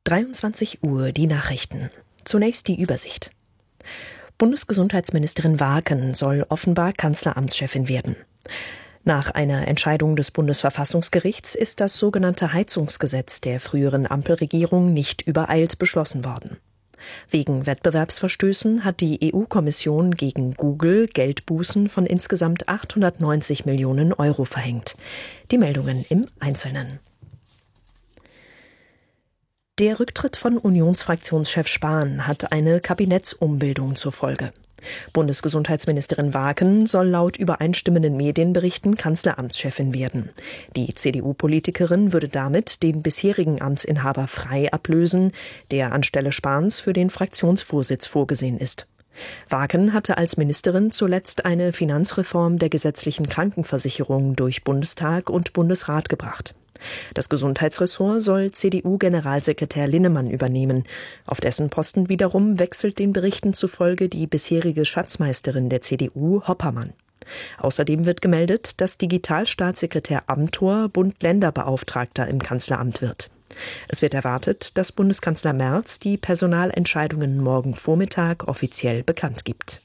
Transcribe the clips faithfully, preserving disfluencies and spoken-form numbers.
dreiundzwanzig Uhr die Nachrichten. Zunächst die Übersicht. Bundesgesundheitsministerin Waaken soll offenbar Kanzleramtschefin werden. Nach einer Entscheidung des Bundesverfassungsgerichts ist das sogenannte Heizungsgesetz der früheren Ampelregierung nicht übereilt beschlossen worden. Wegen Wettbewerbsverstößen hat die E U-Kommission gegen Google Geldbußen von insgesamt achthundertneunzig Millionen Euro verhängt. Die Meldungen im Einzelnen. Der Rücktritt von Unionsfraktionschef Spahn hat eine Kabinettsumbildung zur Folge. Bundesgesundheitsministerin Waaken soll laut übereinstimmenden Medienberichten Kanzleramtschefin werden. Die C D U-Politikerin würde damit den bisherigen Amtsinhaber Frey ablösen, der anstelle Spahns für den Fraktionsvorsitz vorgesehen ist. Waaken hatte als Ministerin zuletzt eine Finanzreform der gesetzlichen Krankenversicherung durch Bundestag und Bundesrat gebracht. Das Gesundheitsressort soll C D U-Generalsekretär Linnemann übernehmen. Auf dessen Posten wiederum wechselt den Berichten zufolge die bisherige Schatzmeisterin der C D U, Hoppermann. Außerdem wird gemeldet, dass Digitalstaatssekretär Amthor Bund-Länder-Beauftragter im Kanzleramt wird. Es wird erwartet, dass Bundeskanzler Merz die Personalentscheidungen morgen Vormittag offiziell bekannt gibt.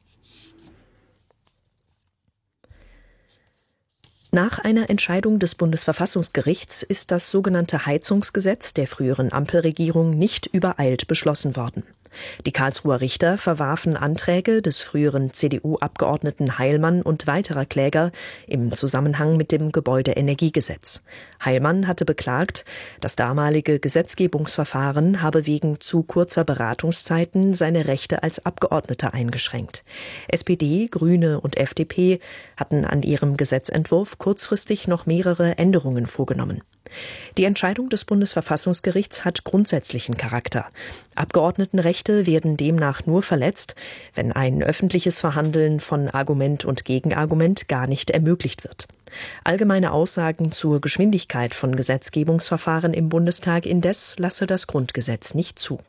Nach einer Entscheidung des Bundesverfassungsgerichts ist das sogenannte Heizungsgesetz der früheren Ampelregierung nicht übereilt beschlossen worden. Die Karlsruher Richter verwarfen Anträge des früheren C D U-Abgeordneten Heilmann und weiterer Kläger im Zusammenhang mit dem Gebäudeenergiegesetz. Heilmann hatte beklagt, das damalige Gesetzgebungsverfahren habe wegen zu kurzer Beratungszeiten seine Rechte als Abgeordneter eingeschränkt. S P D, Grüne und F D P hatten an ihrem Gesetzentwurf kurzfristig noch mehrere Änderungen vorgenommen. Die Entscheidung des Bundesverfassungsgerichts hat grundsätzlichen Charakter. Abgeordnetenrechte werden demnach nur verletzt, wenn ein öffentliches Verhandeln von Argument und Gegenargument gar nicht ermöglicht wird. Allgemeine Aussagen zur Geschwindigkeit von Gesetzgebungsverfahren im Bundestag indes lasse das Grundgesetz nicht zu.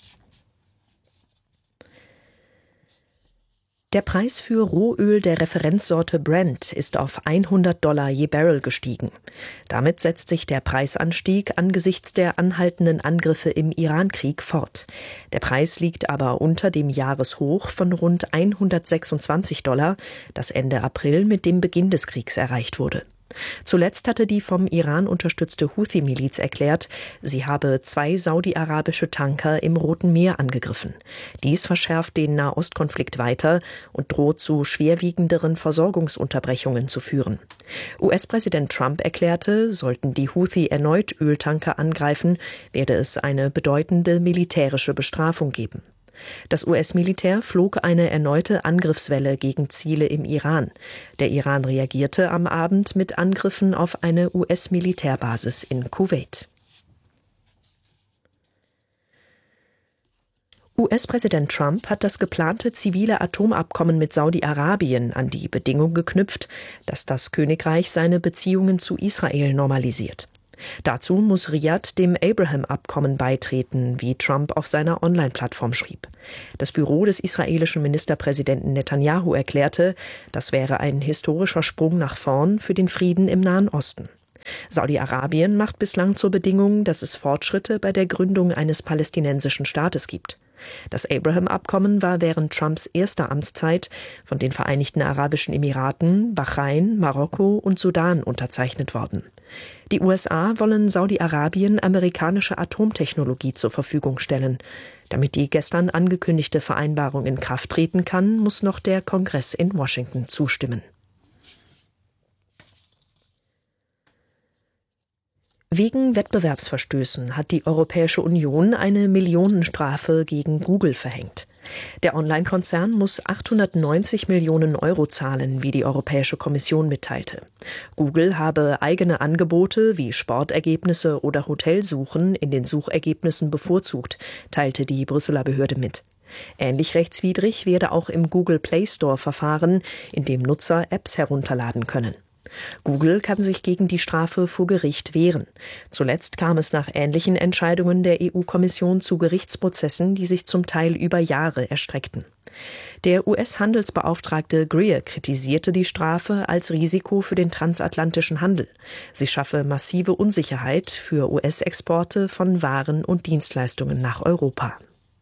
Der Preis für Rohöl der Referenzsorte Brent ist auf hundert Dollar je Barrel gestiegen. Damit setzt sich der Preisanstieg angesichts der anhaltenden Angriffe im Iran-Krieg fort. Der Preis liegt aber unter dem Jahreshoch von rund hundertsechsundzwanzig Dollar, das Ende April mit dem Beginn des Kriegs erreicht wurde. Zuletzt hatte die vom Iran unterstützte Houthi-Miliz erklärt, sie habe zwei saudi-arabische Tanker im Roten Meer angegriffen. Dies verschärft den Nahostkonflikt weiter und droht zu schwerwiegenderen Versorgungsunterbrechungen zu führen. U S-Präsident Trump erklärte, sollten die Houthi erneut Öltanker angreifen, werde es eine bedeutende militärische Bestrafung geben. Das U S-Militär flog eine erneute Angriffswelle gegen Ziele im Iran. Der Iran reagierte am Abend mit Angriffen auf eine U S-Militärbasis in Kuwait. U S-Präsident Trump hat das geplante zivile Atomabkommen mit Saudi-Arabien an die Bedingung geknüpft, dass das Königreich seine Beziehungen zu Israel normalisiert. Dazu muss Riad dem Abraham-Abkommen beitreten, wie Trump auf seiner Online-Plattform schrieb. Das Büro des israelischen Ministerpräsidenten Netanyahu erklärte, das wäre ein historischer Sprung nach vorn für den Frieden im Nahen Osten. Saudi-Arabien macht bislang zur Bedingung, dass es Fortschritte bei der Gründung eines palästinensischen Staates gibt. Das Abraham-Abkommen war während Trumps erster Amtszeit von den Vereinigten Arabischen Emiraten, Bahrain, Marokko und Sudan unterzeichnet worden. Die U S A wollen Saudi-Arabien amerikanische Atomtechnologie zur Verfügung stellen. Damit die gestern angekündigte Vereinbarung in Kraft treten kann, muss noch der Kongress in Washington zustimmen. Wegen Wettbewerbsverstößen hat die Europäische Union eine Millionenstrafe gegen Google verhängt. Der Online-Konzern muss achthundertneunzig Millionen Euro zahlen, wie die Europäische Kommission mitteilte. Google habe eigene Angebote wie Sportergebnisse oder Hotelsuchen in den Suchergebnissen bevorzugt, teilte die Brüsseler Behörde mit. Ähnlich rechtswidrig werde auch im Google Play Store verfahren, in dem Nutzer Apps herunterladen können. Google kann sich gegen die Strafe vor Gericht wehren. Zuletzt kam es nach ähnlichen Entscheidungen der E U-Kommission zu Gerichtsprozessen, die sich zum Teil über Jahre erstreckten. Der U S-Handelsbeauftragte Greer kritisierte die Strafe als Risiko für den transatlantischen Handel. Sie schaffe massive Unsicherheit für U S-Exporte von Waren und Dienstleistungen nach Europa.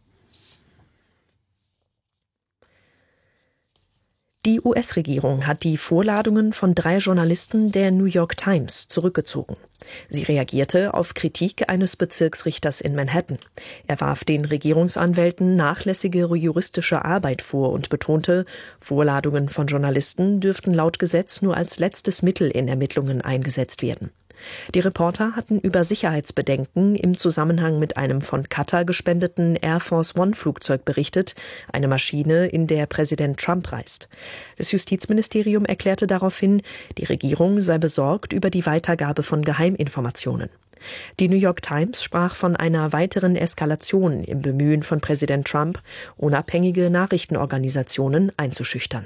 Die U S-Regierung hat die Vorladungen von drei Journalisten der New York Times zurückgezogen. Sie reagierte auf Kritik eines Bezirksrichters in Manhattan. Er warf den Regierungsanwälten nachlässige juristische Arbeit vor und betonte, Vorladungen von Journalisten dürften laut Gesetz nur als letztes Mittel in Ermittlungen eingesetzt werden. Die Reporter hatten über Sicherheitsbedenken im Zusammenhang mit einem von Katar gespendeten Air Force One Flugzeug berichtet, eine Maschine, in der Präsident Trump reist. Das Justizministerium erklärte daraufhin, die Regierung sei besorgt über die Weitergabe von Geheiminformationen. Die New York Times sprach von einer weiteren Eskalation im Bemühen von Präsident Trump, unabhängige Nachrichtenorganisationen einzuschüchtern.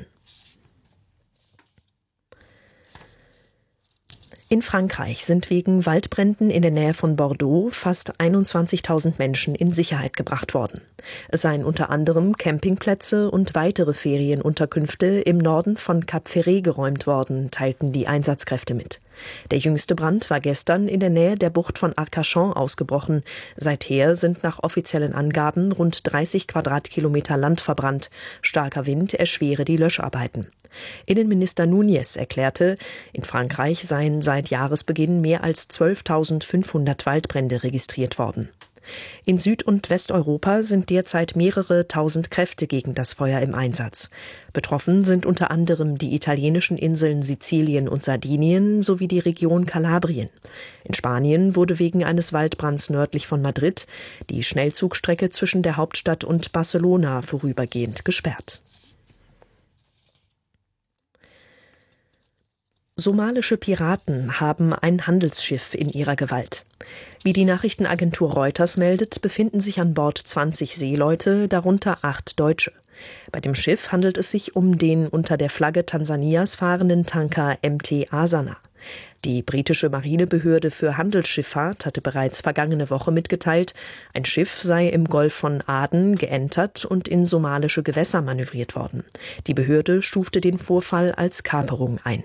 In Frankreich sind wegen Waldbränden in der Nähe von Bordeaux fast einundzwanzigtausend Menschen in Sicherheit gebracht worden. Es seien unter anderem Campingplätze und weitere Ferienunterkünfte im Norden von Cap Ferret geräumt worden, teilten die Einsatzkräfte mit. Der jüngste Brand war gestern in der Nähe der Bucht von Arcachon ausgebrochen. Seither sind nach offiziellen Angaben rund dreißig Quadratkilometer Land verbrannt. Starker Wind erschwere die Löscharbeiten. Innenminister Núñez erklärte, in Frankreich seien seit Jahresbeginn mehr als zwölftausendfünfhundert Waldbrände registriert worden. In Süd- und Westeuropa sind derzeit mehrere tausend Kräfte gegen das Feuer im Einsatz. Betroffen sind unter anderem die italienischen Inseln Sizilien und Sardinien sowie die Region Kalabrien. In Spanien wurde wegen eines Waldbrands nördlich von Madrid die Schnellzugstrecke zwischen der Hauptstadt und Barcelona vorübergehend gesperrt. Somalische Piraten haben ein Handelsschiff in ihrer Gewalt. Wie die Nachrichtenagentur Reuters meldet, befinden sich an Bord zwanzig Seeleute, darunter acht Deutsche. Bei dem Schiff handelt es sich um den unter der Flagge Tansanias fahrenden Tanker M T Asana. Die britische Marinebehörde für Handelsschifffahrt hatte bereits vergangene Woche mitgeteilt, ein Schiff sei im Golf von Aden geentert und in somalische Gewässer manövriert worden. Die Behörde stufte den Vorfall als Kaperung ein.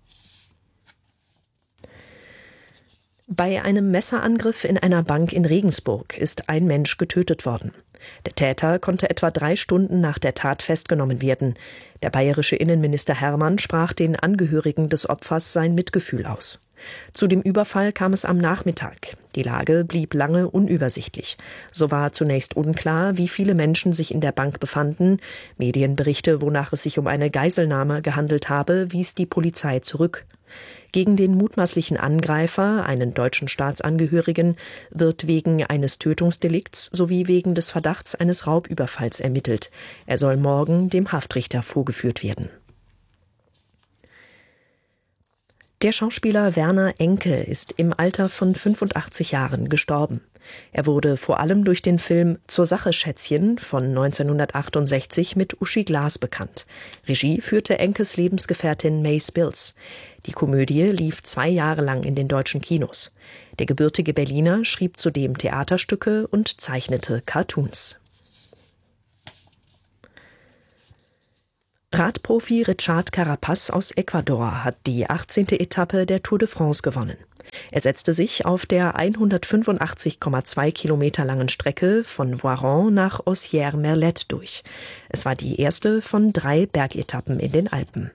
Bei einem Messerangriff in einer Bank in Regensburg ist ein Mensch getötet worden. Der Täter konnte etwa drei Stunden nach der Tat festgenommen werden. Der bayerische Innenminister Hermann sprach den Angehörigen des Opfers sein Mitgefühl aus. Zu dem Überfall kam es am Nachmittag. Die Lage blieb lange unübersichtlich. So war zunächst unklar, wie viele Menschen sich in der Bank befanden. Medienberichte, wonach es sich um eine Geiselnahme gehandelt habe, wies die Polizei zurück. Gegen den mutmaßlichen Angreifer, einen deutschen Staatsangehörigen, wird wegen eines Tötungsdelikts sowie wegen des Verdachts eines Raubüberfalls ermittelt. Er soll morgen dem Haftrichter vorgeführt werden. Der Schauspieler Werner Enke ist im Alter von fünfundachtzig Jahren gestorben. Er wurde vor allem durch den Film Zur Sache, Schätzchen von neunzehnhundertachtundsechzig mit Uschi Glas bekannt. Regie führte Enkes Lebensgefährtin May Spills. Die Komödie lief zwei Jahre lang in den deutschen Kinos. Der gebürtige Berliner schrieb zudem Theaterstücke und zeichnete Cartoons. Radprofi Richard Carapaz aus Ecuador hat die achtzehnte Etappe der Tour de France gewonnen. Er setzte sich auf der hundertfünfundachtzig Komma zwei Kilometer langen Strecke von Voiron nach Ossières-Merlette durch. Es war die erste von drei Bergetappen in den Alpen.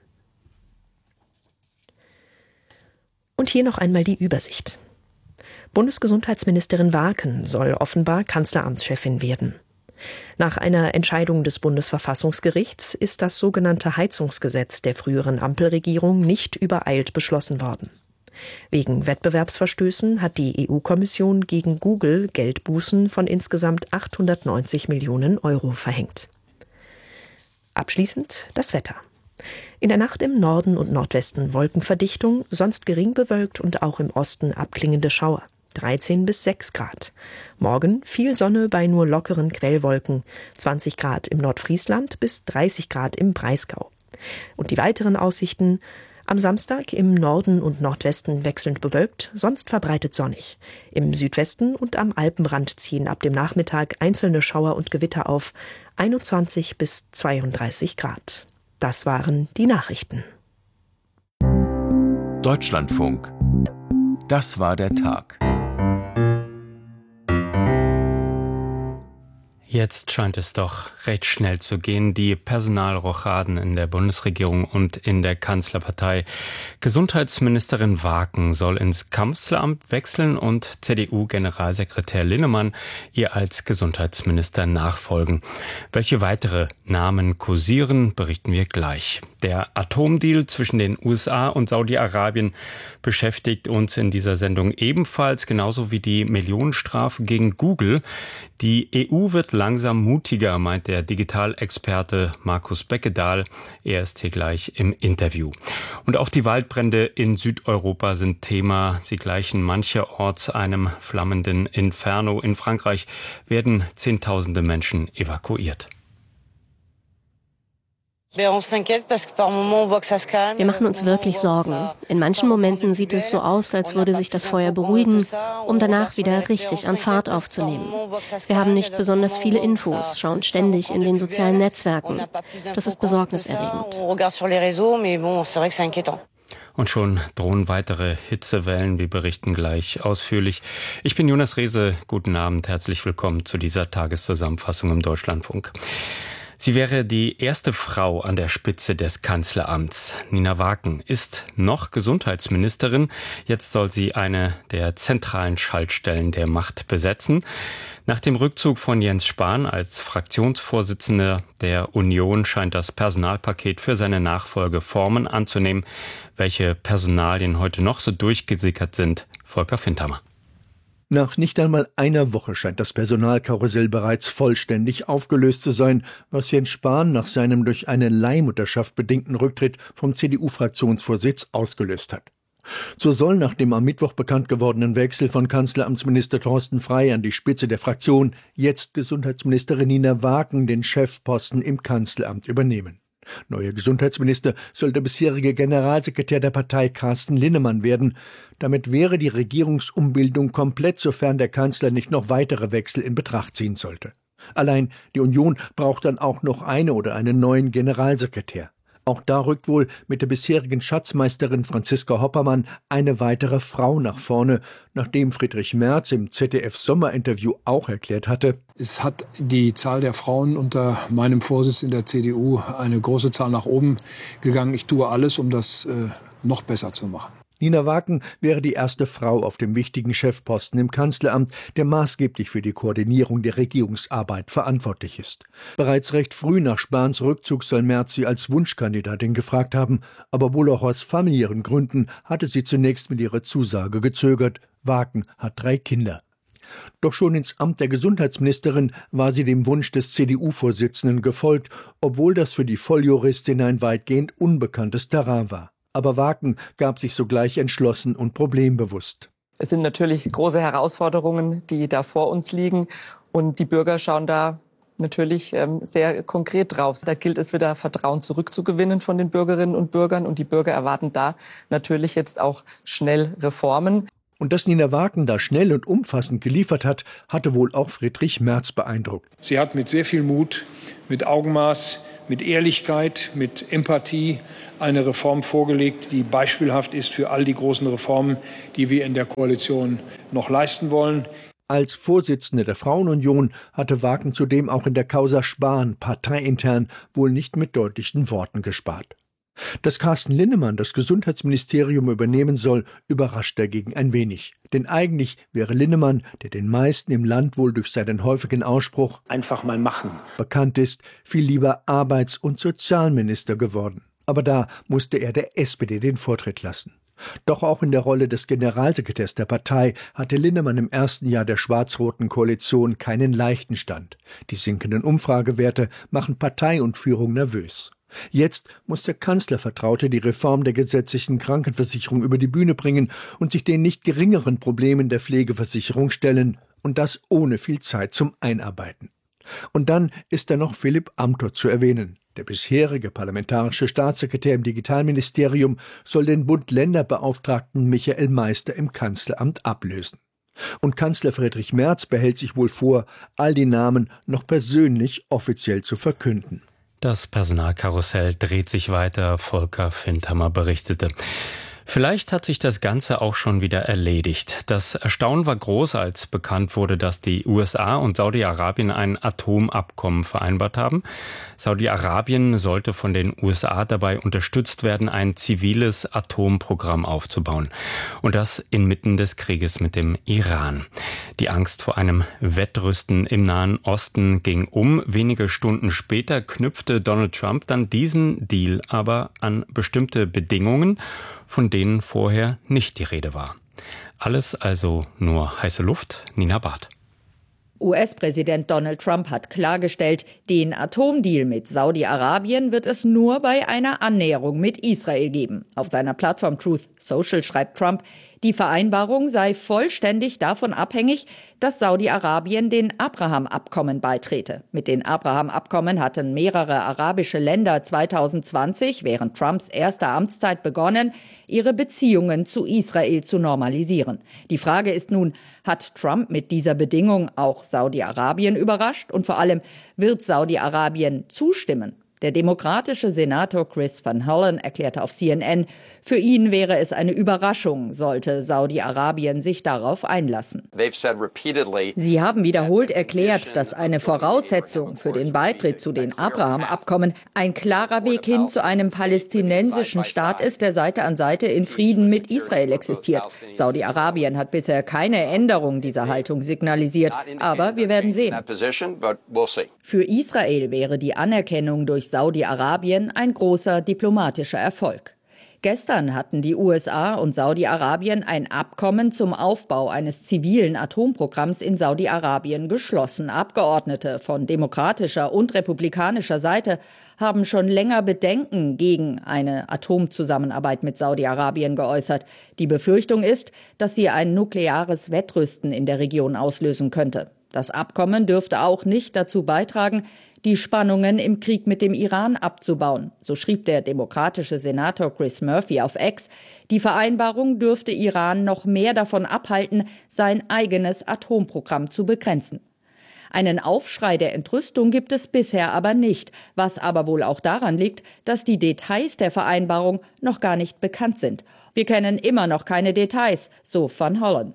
Und hier noch einmal die Übersicht. Bundesgesundheitsministerin Warken soll offenbar Kanzleramtschefin werden. Nach einer Entscheidung des Bundesverfassungsgerichts ist das sogenannte Heizungsgesetz der früheren Ampelregierung nicht übereilt beschlossen worden. Wegen Wettbewerbsverstößen hat die E U-Kommission gegen Google Geldbußen von insgesamt achthundertneunzig Millionen Euro verhängt. Abschließend das Wetter. In der Nacht im Norden und Nordwesten Wolkenverdichtung, sonst gering bewölkt und auch im Osten abklingende Schauer. dreizehn bis sechs Grad. Morgen viel Sonne bei nur lockeren Quellwolken. zwanzig Grad im Nordfriesland bis dreißig Grad im Breisgau. Und die weiteren Aussichten: Am Samstag im Norden und Nordwesten wechselnd bewölkt, sonst verbreitet sonnig. Im Südwesten und am Alpenrand ziehen ab dem Nachmittag einzelne Schauer und Gewitter auf, einundzwanzig bis zweiunddreißig Grad. Das waren die Nachrichten. Deutschlandfunk. Das war der Tag. Jetzt scheint es doch recht schnell zu gehen. Die Personalrochaden in der Bundesregierung und in der Kanzlerpartei. Gesundheitsministerin Waken soll ins Kanzleramt wechseln und C D U-Generalsekretär Linnemann ihr als Gesundheitsminister nachfolgen. Welche weitere Namen kursieren, berichten wir gleich. Der Atomdeal zwischen den U S A und Saudi-Arabien beschäftigt uns in dieser Sendung ebenfalls, genauso wie die Millionenstrafe gegen Google. Die E U wird langsam mutiger, meint der Digitalexperte Markus Beckedahl. Er ist hier gleich im Interview. Und auch die Waldbrände in Südeuropa sind Thema. Sie gleichen mancherorts einem flammenden Inferno. In Frankreich werden Zehntausende Menschen evakuiert. Wir machen uns wirklich Sorgen. In manchen Momenten sieht es so aus, als würde sich das Feuer beruhigen, um danach wieder richtig an Fahrt aufzunehmen. Wir haben nicht besonders viele Infos, schauen ständig in den sozialen Netzwerken. Das ist besorgniserregend. Und schon drohen weitere Hitzewellen. Wir berichten gleich ausführlich. Ich bin Jonas Rehse. Guten Abend, herzlich willkommen zu dieser Tageszusammenfassung im Deutschlandfunk. Sie wäre die erste Frau an der Spitze des Kanzleramts. Nina Waken ist noch Gesundheitsministerin. Jetzt soll sie eine der zentralen Schaltstellen der Macht besetzen. Nach dem Rückzug von Jens Spahn als Fraktionsvorsitzender der Union scheint das Personalpaket für seine Nachfolge Formen anzunehmen. Welche Personalien heute noch so durchgesickert sind? Volker Findhammer. Nach nicht einmal einer Woche scheint das Personalkarussell bereits vollständig aufgelöst zu sein, was Jens Spahn nach seinem durch eine Leihmutterschaft bedingten Rücktritt vom C D U-Fraktionsvorsitz ausgelöst hat. So soll nach dem am Mittwoch bekannt gewordenen Wechsel von Kanzleramtsminister Thorsten Frey an die Spitze der Fraktion jetzt Gesundheitsministerin Nina Waken den Chefposten im Kanzleramt übernehmen. Neuer Gesundheitsminister soll der bisherige Generalsekretär der Partei Carsten Linnemann werden. Damit wäre die Regierungsumbildung komplett, sofern der Kanzler nicht noch weitere Wechsel in Betracht ziehen sollte. Allein die Union braucht dann auch noch eine oder einen neuen Generalsekretär. Auch da rückt wohl mit der bisherigen Schatzmeisterin Franziska Hoppermann eine weitere Frau nach vorne, nachdem Friedrich Merz im Z D F-Sommerinterview auch erklärt hatte: Es hat die Zahl der Frauen unter meinem Vorsitz in der C D U eine große Zahl nach oben gegangen. Ich tue alles, um das äh, noch besser zu machen. Nina Waken wäre die erste Frau auf dem wichtigen Chefposten im Kanzleramt, der maßgeblich für die Koordinierung der Regierungsarbeit verantwortlich ist. Bereits recht früh nach Spahns Rückzug soll Merz sie als Wunschkandidatin gefragt haben, aber wohl auch aus familiären Gründen hatte sie zunächst mit ihrer Zusage gezögert. Waken hat drei Kinder. Doch schon ins Amt der Gesundheitsministerin war sie dem Wunsch des C D U-Vorsitzenden gefolgt, obwohl das für die Volljuristin ein weitgehend unbekanntes Terrain war. Aber Waken gab sich sogleich entschlossen und problembewusst. Es sind natürlich große Herausforderungen, die da vor uns liegen. Und die Bürger schauen da natürlich ähm, sehr konkret drauf. Da gilt es wieder, Vertrauen zurückzugewinnen von den Bürgerinnen und Bürgern. Und die Bürger erwarten da natürlich jetzt auch schnell Reformen. Und dass Nina Waken da schnell und umfassend geliefert hat, hatte wohl auch Friedrich Merz beeindruckt. Sie hat mit sehr viel Mut, mit Augenmaß, mit Ehrlichkeit, mit Empathie eine Reform vorgelegt, die beispielhaft ist für all die großen Reformen, die wir in der Koalition noch leisten wollen. Als Vorsitzende der Frauenunion hatte Waken zudem auch in der Causa Spahn parteiintern wohl nicht mit deutlichen Worten gespart. Dass Carsten Linnemann das Gesundheitsministerium übernehmen soll, überrascht dagegen ein wenig. Denn eigentlich wäre Linnemann, der den meisten im Land wohl durch seinen häufigen Ausspruch »einfach mal machen« bekannt ist, viel lieber Arbeits- und Sozialminister geworden. Aber da musste er der S P D den Vortritt lassen. Doch auch in der Rolle des Generalsekretärs der Partei hatte Linnemann im ersten Jahr der schwarz-roten Koalition keinen leichten Stand. Die sinkenden Umfragewerte machen Partei und Führung nervös. Jetzt muss der Kanzlervertraute die Reform der gesetzlichen Krankenversicherung über die Bühne bringen und sich den nicht geringeren Problemen der Pflegeversicherung stellen, und das ohne viel Zeit zum Einarbeiten. Und dann ist da noch Philipp Amthor zu erwähnen. Der bisherige parlamentarische Staatssekretär im Digitalministerium soll den Bund-Länder-Beauftragten Michael Meister im Kanzleramt ablösen. Und Kanzler Friedrich Merz behält sich wohl vor, all die Namen noch persönlich offiziell zu verkünden. Das Personalkarussell dreht sich weiter, Volker Findhammer berichtete. Vielleicht hat sich das Ganze auch schon wieder erledigt. Das Erstaunen war groß, als bekannt wurde, dass die U S A und Saudi-Arabien ein Atomabkommen vereinbart haben. Saudi-Arabien sollte von den U S A dabei unterstützt werden, ein ziviles Atomprogramm aufzubauen. Und das inmitten des Krieges mit dem Iran. Die Angst vor einem Wettrüsten im Nahen Osten ging um. Wenige Stunden später knüpfte Donald Trump dann diesen Deal aber an bestimmte Bedingungen, von denen vorher nicht die Rede war. Alles also nur heiße Luft. Nina Barth. U S-Präsident Donald Trump hat klargestellt, den Atomdeal mit Saudi-Arabien wird es nur bei einer Annäherung mit Israel geben. Auf seiner Plattform Truth Social schreibt Trump, die Vereinbarung sei vollständig davon abhängig, dass Saudi-Arabien den Abraham-Abkommen beitrete. Mit den Abraham-Abkommen hatten mehrere arabische Länder zwanzig zwanzig, während Trumps erster Amtszeit, begonnen, ihre Beziehungen zu Israel zu normalisieren. Die Frage ist nun, hat Trump mit dieser Bedingung auch Saudi-Arabien überrascht? Und vor allem, wird Saudi-Arabien zustimmen? Der demokratische Senator Chris Van Hollen erklärte auf C N N, für ihn wäre es eine Überraschung, sollte Saudi-Arabien sich darauf einlassen. Sie haben wiederholt erklärt, dass eine Voraussetzung für den Beitritt zu den Abraham-Abkommen ein klarer Weg hin zu einem palästinensischen Staat ist, der Seite an Seite in Frieden mit Israel existiert. Saudi-Arabien hat bisher keine Änderung dieser Haltung signalisiert, aber wir werden sehen. Für Israel wäre die Anerkennung durch Saudi-Arabien ein großer diplomatischer Erfolg. Gestern hatten die U S A und Saudi-Arabien ein Abkommen zum Aufbau eines zivilen Atomprogramms in Saudi-Arabien geschlossen. Abgeordnete von demokratischer und republikanischer Seite haben schon länger Bedenken gegen eine Atomzusammenarbeit mit Saudi-Arabien geäußert. Die Befürchtung ist, dass sie ein nukleares Wettrüsten in der Region auslösen könnte. Das Abkommen dürfte auch nicht dazu beitragen, die Spannungen im Krieg mit dem Iran abzubauen. So schrieb der demokratische Senator Chris Murphy auf X, die Vereinbarung dürfte Iran noch mehr davon abhalten, sein eigenes Atomprogramm zu begrenzen. Einen Aufschrei der Entrüstung gibt es bisher aber nicht, was aber wohl auch daran liegt, dass die Details der Vereinbarung noch gar nicht bekannt sind. Wir kennen immer noch keine Details, so Van Hollen.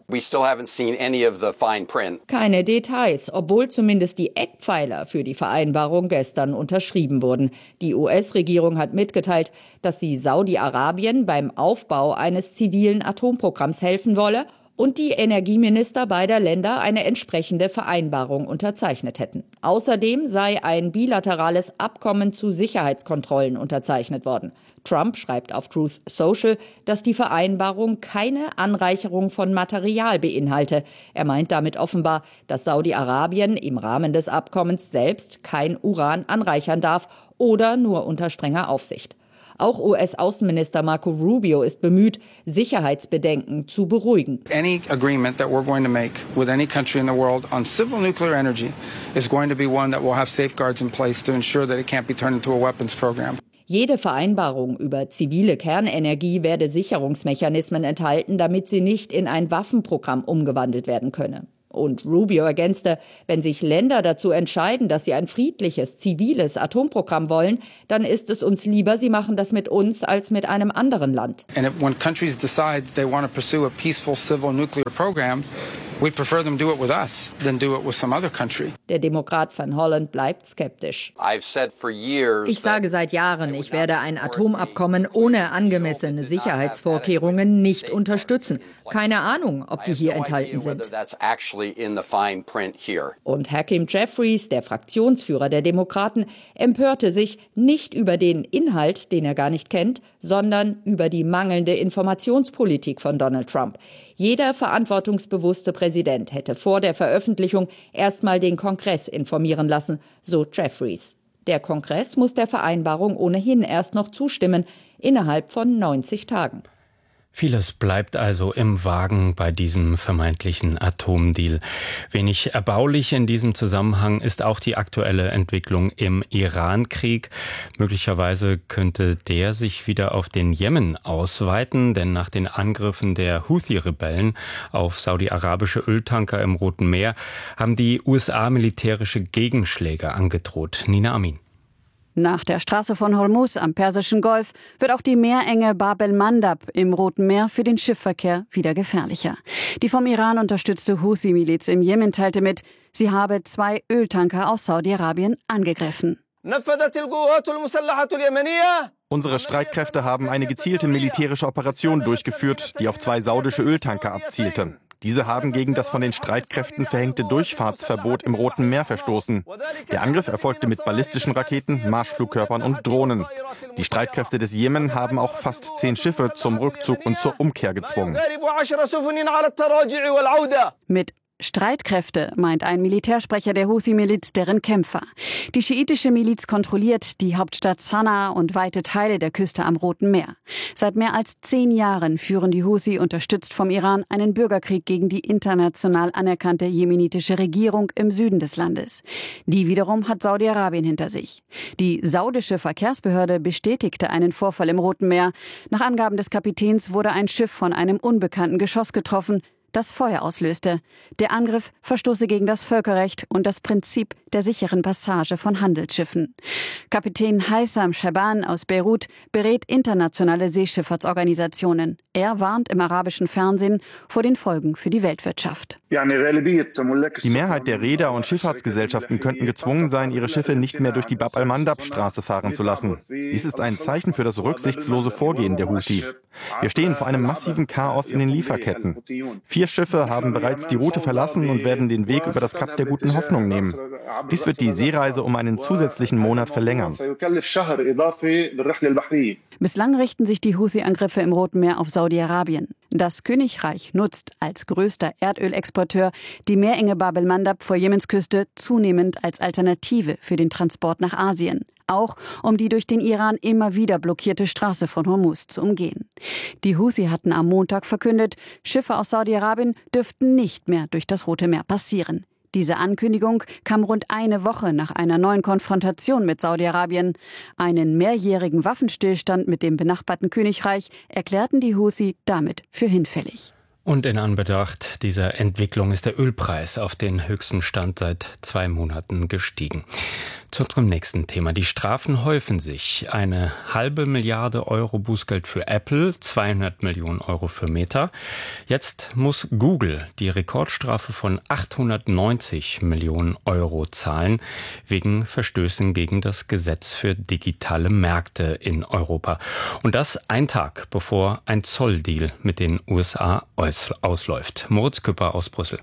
Keine Details, obwohl zumindest die Eckpfeiler für die Vereinbarung gestern unterschrieben wurden. Die U S-Regierung hat mitgeteilt, dass sie Saudi-Arabien beim Aufbau eines zivilen Atomprogramms helfen wolle und die Energieminister beider Länder eine entsprechende Vereinbarung unterzeichnet hätten. Außerdem sei ein bilaterales Abkommen zu Sicherheitskontrollen unterzeichnet worden. Trump schreibt auf Truth Social, dass die Vereinbarung keine Anreicherung von Material beinhalte. Er meint damit offenbar, dass Saudi-Arabien im Rahmen des Abkommens selbst kein Uran anreichern darf oder nur unter strenger Aufsicht. Auch U S-Außenminister Marco Rubio ist bemüht, Sicherheitsbedenken zu beruhigen. Any agreement that we're going to make with any country in the world on civil nuclear energy is going to be one that will have safeguards in place to ensure that it can't be turned into a weapons program. Jede Vereinbarung über zivile Kernenergie werde Sicherungsmechanismen enthalten, damit sie nicht in ein Waffenprogramm umgewandelt werden könne. Und Rubio ergänzte, wenn sich Länder dazu entscheiden, dass sie ein friedliches, ziviles Atomprogramm wollen, dann ist es uns lieber, sie machen das mit uns als mit einem anderen Land. And when countries decide they want to pursue a peaceful civil nuclear program, we'd prefer them do it with us than do it with some other country. Der Demokrat Van Hollen bleibt skeptisch. Ich sage seit Jahren, ich werde ein Atomabkommen ohne angemessene Sicherheitsvorkehrungen nicht unterstützen. Keine Ahnung, ob die hier enthalten sind. Und Hakeem Jeffries, der Fraktionsführer der Demokraten, empörte sich nicht über den Inhalt, den er gar nicht kennt, sondern über die mangelnde Informationspolitik von Donald Trump. Jeder verantwortungsbewusste Präsident hätte vor der Veröffentlichung erstmal den Kongress informieren lassen, so Jeffries. Der Kongress muss der Vereinbarung ohnehin erst noch zustimmen, innerhalb von neunzig Tagen. Vieles bleibt also im Wagen bei diesem vermeintlichen Atomdeal. Wenig erbaulich in diesem Zusammenhang ist auch die aktuelle Entwicklung im Irankrieg. Möglicherweise könnte der sich wieder auf den Jemen ausweiten, denn nach den Angriffen der Houthi-Rebellen auf saudi-arabische Öltanker im Roten Meer haben die U S A militärische Gegenschläge angedroht. Nina Amin. Nach der Straße von Hormuz am Persischen Golf wird auch die Meerenge Bab el-Mandab im Roten Meer für den Schiffsverkehr wieder gefährlicher. Die vom Iran unterstützte Houthi-Miliz im Jemen teilte mit, sie habe zwei Öltanker aus Saudi-Arabien angegriffen. Unsere Streitkräfte haben eine gezielte militärische Operation durchgeführt, die auf zwei saudische Öltanker abzielte. Diese haben gegen das von den Streitkräften verhängte Durchfahrtsverbot im Roten Meer verstoßen. Der Angriff erfolgte mit ballistischen Raketen, Marschflugkörpern und Drohnen. Die Streitkräfte des Jemen haben auch fast zehn Schiffe zum Rückzug und zur Umkehr gezwungen. Mit Streitkräfte meint ein Militärsprecher der Houthi-Miliz deren Kämpfer. Die schiitische Miliz kontrolliert die Hauptstadt Sanaa und weite Teile der Küste am Roten Meer. Seit mehr als zehn Jahren führen die Houthi, unterstützt vom Iran, einen Bürgerkrieg gegen die international anerkannte jemenitische Regierung im Süden des Landes. Die wiederum hat Saudi-Arabien hinter sich. Die saudische Verkehrsbehörde bestätigte einen Vorfall im Roten Meer. Nach Angaben des Kapitäns wurde ein Schiff von einem unbekannten Geschoss getroffen, das Feuer auslöste. Der Angriff verstoße gegen das Völkerrecht und das Prinzip der sicheren Passage von Handelsschiffen. Kapitän Haitham Shaban aus Beirut berät internationale Seeschifffahrtsorganisationen. Er warnt im arabischen Fernsehen vor den Folgen für die Weltwirtschaft. Die Mehrheit der Reeder und Schifffahrtsgesellschaften könnten gezwungen sein, ihre Schiffe nicht mehr durch die Bab el-Mandab-Straße fahren zu lassen. Dies ist ein Zeichen für das rücksichtslose Vorgehen der Houthi. Wir stehen vor einem massiven Chaos in den Lieferketten. Vier Schiffe haben bereits die Route verlassen und werden den Weg über das Kap der Guten Hoffnung nehmen. Dies wird die Seereise um einen zusätzlichen Monat verlängern. Bislang richten sich die Houthi-Angriffe im Roten Meer auf Saudi-Arabien. Das Königreich nutzt als größter Erdölexporteur die Meerenge Bab el-Mandab vor Jemens Küste zunehmend als Alternative für den Transport nach Asien. Auch um die durch den Iran immer wieder blockierte Straße von Hormuz zu umgehen. Die Houthi hatten am Montag verkündet, Schiffe aus Saudi-Arabien dürften nicht mehr durch das Rote Meer passieren. Diese Ankündigung kam rund eine Woche nach einer neuen Konfrontation mit Saudi-Arabien. Einen mehrjährigen Waffenstillstand mit dem benachbarten Königreich erklärten die Houthi damit für hinfällig. Und in Anbetracht dieser Entwicklung ist der Ölpreis auf den höchsten Stand seit zwei Monaten gestiegen. Zu unserem nächsten Thema. Die Strafen häufen sich. Eine halbe Milliarde Euro Bußgeld für Apple, zweihundert Millionen Euro für Meta. Jetzt muss Google die Rekordstrafe von achthundertneunzig Millionen Euro zahlen, wegen Verstößen gegen das Gesetz für digitale Märkte in Europa. Und das ein Tag, bevor ein Zolldeal mit den U S A ausläuft. Moritz Küpper aus Brüssel.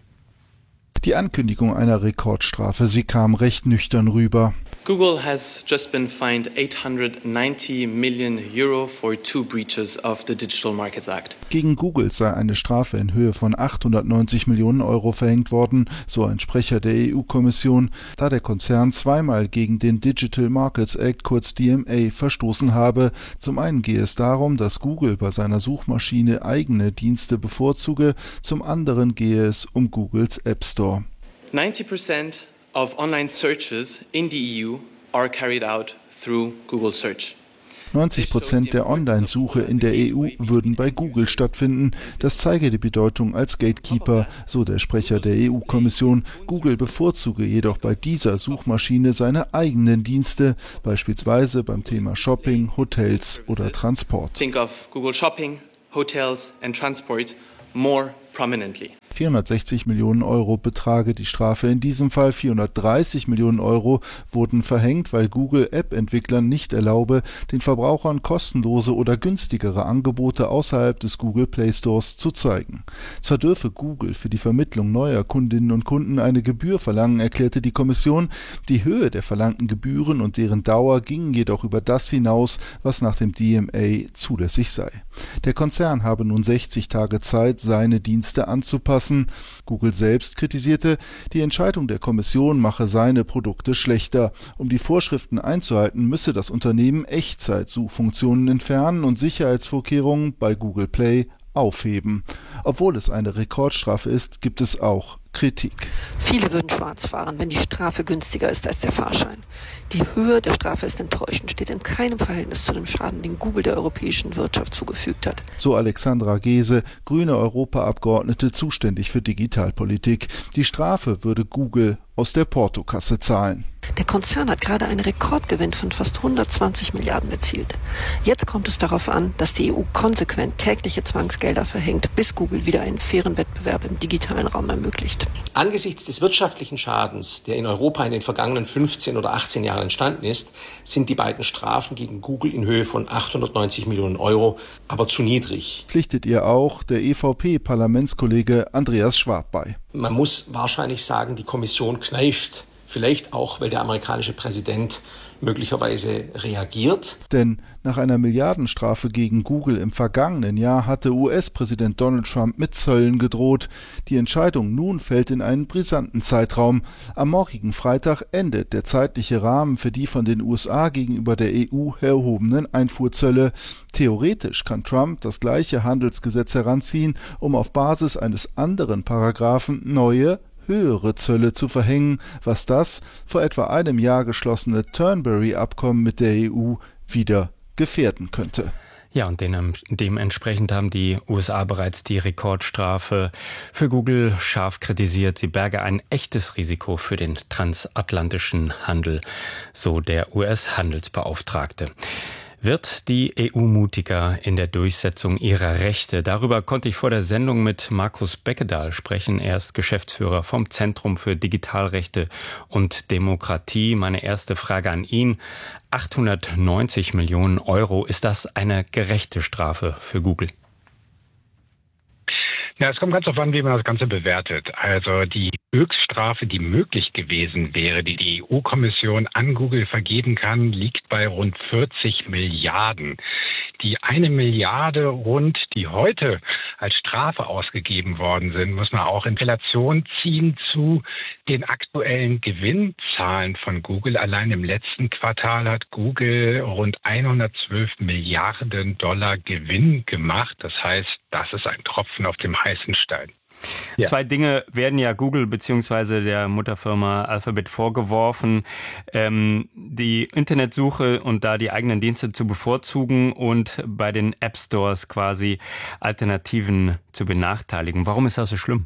Die Ankündigung einer Rekordstrafe, sie kam recht nüchtern rüber. Google has just been fined eight hundred ninety million euro for two breaches of the Digital Markets Act. Gegen Google sei eine Strafe in Höhe von achthundertneunzig Millionen Euro verhängt worden, so ein Sprecher der E U-Kommission, da der Konzern zweimal gegen den Digital Markets Act, kurz D M A, verstoßen habe. Zum einen gehe es darum, dass Google bei seiner Suchmaschine eigene Dienste bevorzuge, zum anderen gehe es um Googles App Store. ninety percent of online searches in the E U are carried out through Google Search. neunzig Prozent der Online-Suche in der E U würden bei Google stattfinden. Das zeige die Bedeutung als Gatekeeper, so der Sprecher der E U-Kommission. Google bevorzuge jedoch bei dieser Suchmaschine seine eigenen Dienste, beispielsweise beim Thema Shopping, Hotels oder Transport. Think of Google Shopping, Hotels and Transport more prominently. vierhundertsechzig Millionen Euro betrage die Strafe. In diesem Fall vierhundertdreißig Millionen Euro wurden verhängt, weil Google App-Entwicklern nicht erlaube, den Verbrauchern kostenlose oder günstigere Angebote außerhalb des Google Play Stores zu zeigen. Zwar dürfe Google für die Vermittlung neuer Kundinnen und Kunden eine Gebühr verlangen, erklärte die Kommission. Die Höhe der verlangten Gebühren und deren Dauer gingen jedoch über das hinaus, was nach dem D M A zulässig sei. Der Konzern habe nun sechzig Tage Zeit, seine Dienste anzupassen. Google selbst kritisierte, die Entscheidung der Kommission mache seine Produkte schlechter. Um die Vorschriften einzuhalten, müsse das Unternehmen Echtzeit-Suchfunktionen entfernen und Sicherheitsvorkehrungen bei Google Play aufheben. Obwohl es eine Rekordstrafe ist, gibt es auch Kritik. Viele würden schwarz fahren, wenn die Strafe günstiger ist als der Fahrschein. Die Höhe der Strafe ist enttäuschend, steht in keinem Verhältnis zu dem Schaden, den Google der europäischen Wirtschaft zugefügt hat. So Alexandra Gese, grüne Europaabgeordnete zuständig für Digitalpolitik. Die Strafe würde Google aus der Portokasse zahlen. Der Konzern hat gerade einen Rekordgewinn von fast hundertzwanzig Milliarden erzielt. Jetzt kommt es darauf an, dass die E U konsequent tägliche Zwangsgelder verhängt, bis Google wieder einen fairen Wettbewerb im digitalen Raum ermöglicht. Angesichts des wirtschaftlichen Schadens, der in Europa in den vergangenen fünfzehn oder achtzehn Jahren entstanden ist, sind die beiden Strafen gegen Google in Höhe von achthundertneunzig Millionen Euro aber zu niedrig. Pflichtet ihr auch der E V P-Parlamentskollege Andreas Schwab bei. Man muss wahrscheinlich sagen, die Kommission kneift. Vielleicht auch, weil der amerikanische Präsident möglicherweise reagiert. Denn nach einer Milliardenstrafe gegen Google im vergangenen Jahr hatte U S-Präsident Donald Trump mit Zöllen gedroht. Die Entscheidung nun fällt in einen brisanten Zeitraum. Am morgigen Freitag endet der zeitliche Rahmen für die von den U S A gegenüber der E U erhobenen Einfuhrzölle. Theoretisch kann Trump das gleiche Handelsgesetz heranziehen, um auf Basis eines anderen Paragraphen neue höhere Zölle zu verhängen, was das vor etwa einem Jahr geschlossene Turnberry-Abkommen mit der E U wieder gefährden könnte. Ja, und dementsprechend haben die U S A bereits die Rekordstrafe für Google scharf kritisiert. Sie berge ein echtes Risiko für den transatlantischen Handel, so der U S-Handelsbeauftragte. Wird die E U mutiger in der Durchsetzung ihrer Rechte? Darüber konnte ich vor der Sendung mit Markus Beckedahl sprechen. Er ist Geschäftsführer vom Zentrum für Digitalrechte und Demokratie. Meine erste Frage an ihn. achthundertneunzig Millionen Euro, ist das eine gerechte Strafe für Google? Ja, es kommt ganz darauf an, wie man das Ganze bewertet. Also die Höchststrafe, die möglich gewesen wäre, die die E U-Kommission an Google vergeben kann, liegt bei rund vierzig Milliarden. Die eine Milliarde rund, die heute als Strafe ausgegeben worden sind, muss man auch in Relation ziehen zu den aktuellen Gewinnzahlen von Google. Allein im letzten Quartal hat Google rund hundertzwölf Milliarden Dollar Gewinn gemacht. Das heißt, das ist ein Tropfen auf dem heißen Stein. Ja. Zwei Dinge werden ja Google bzw. der Mutterfirma Alphabet vorgeworfen, ähm, die Internetsuche und da die eigenen Dienste zu bevorzugen und bei den App Stores quasi Alternativen zu benachteiligen. Warum ist das so schlimm?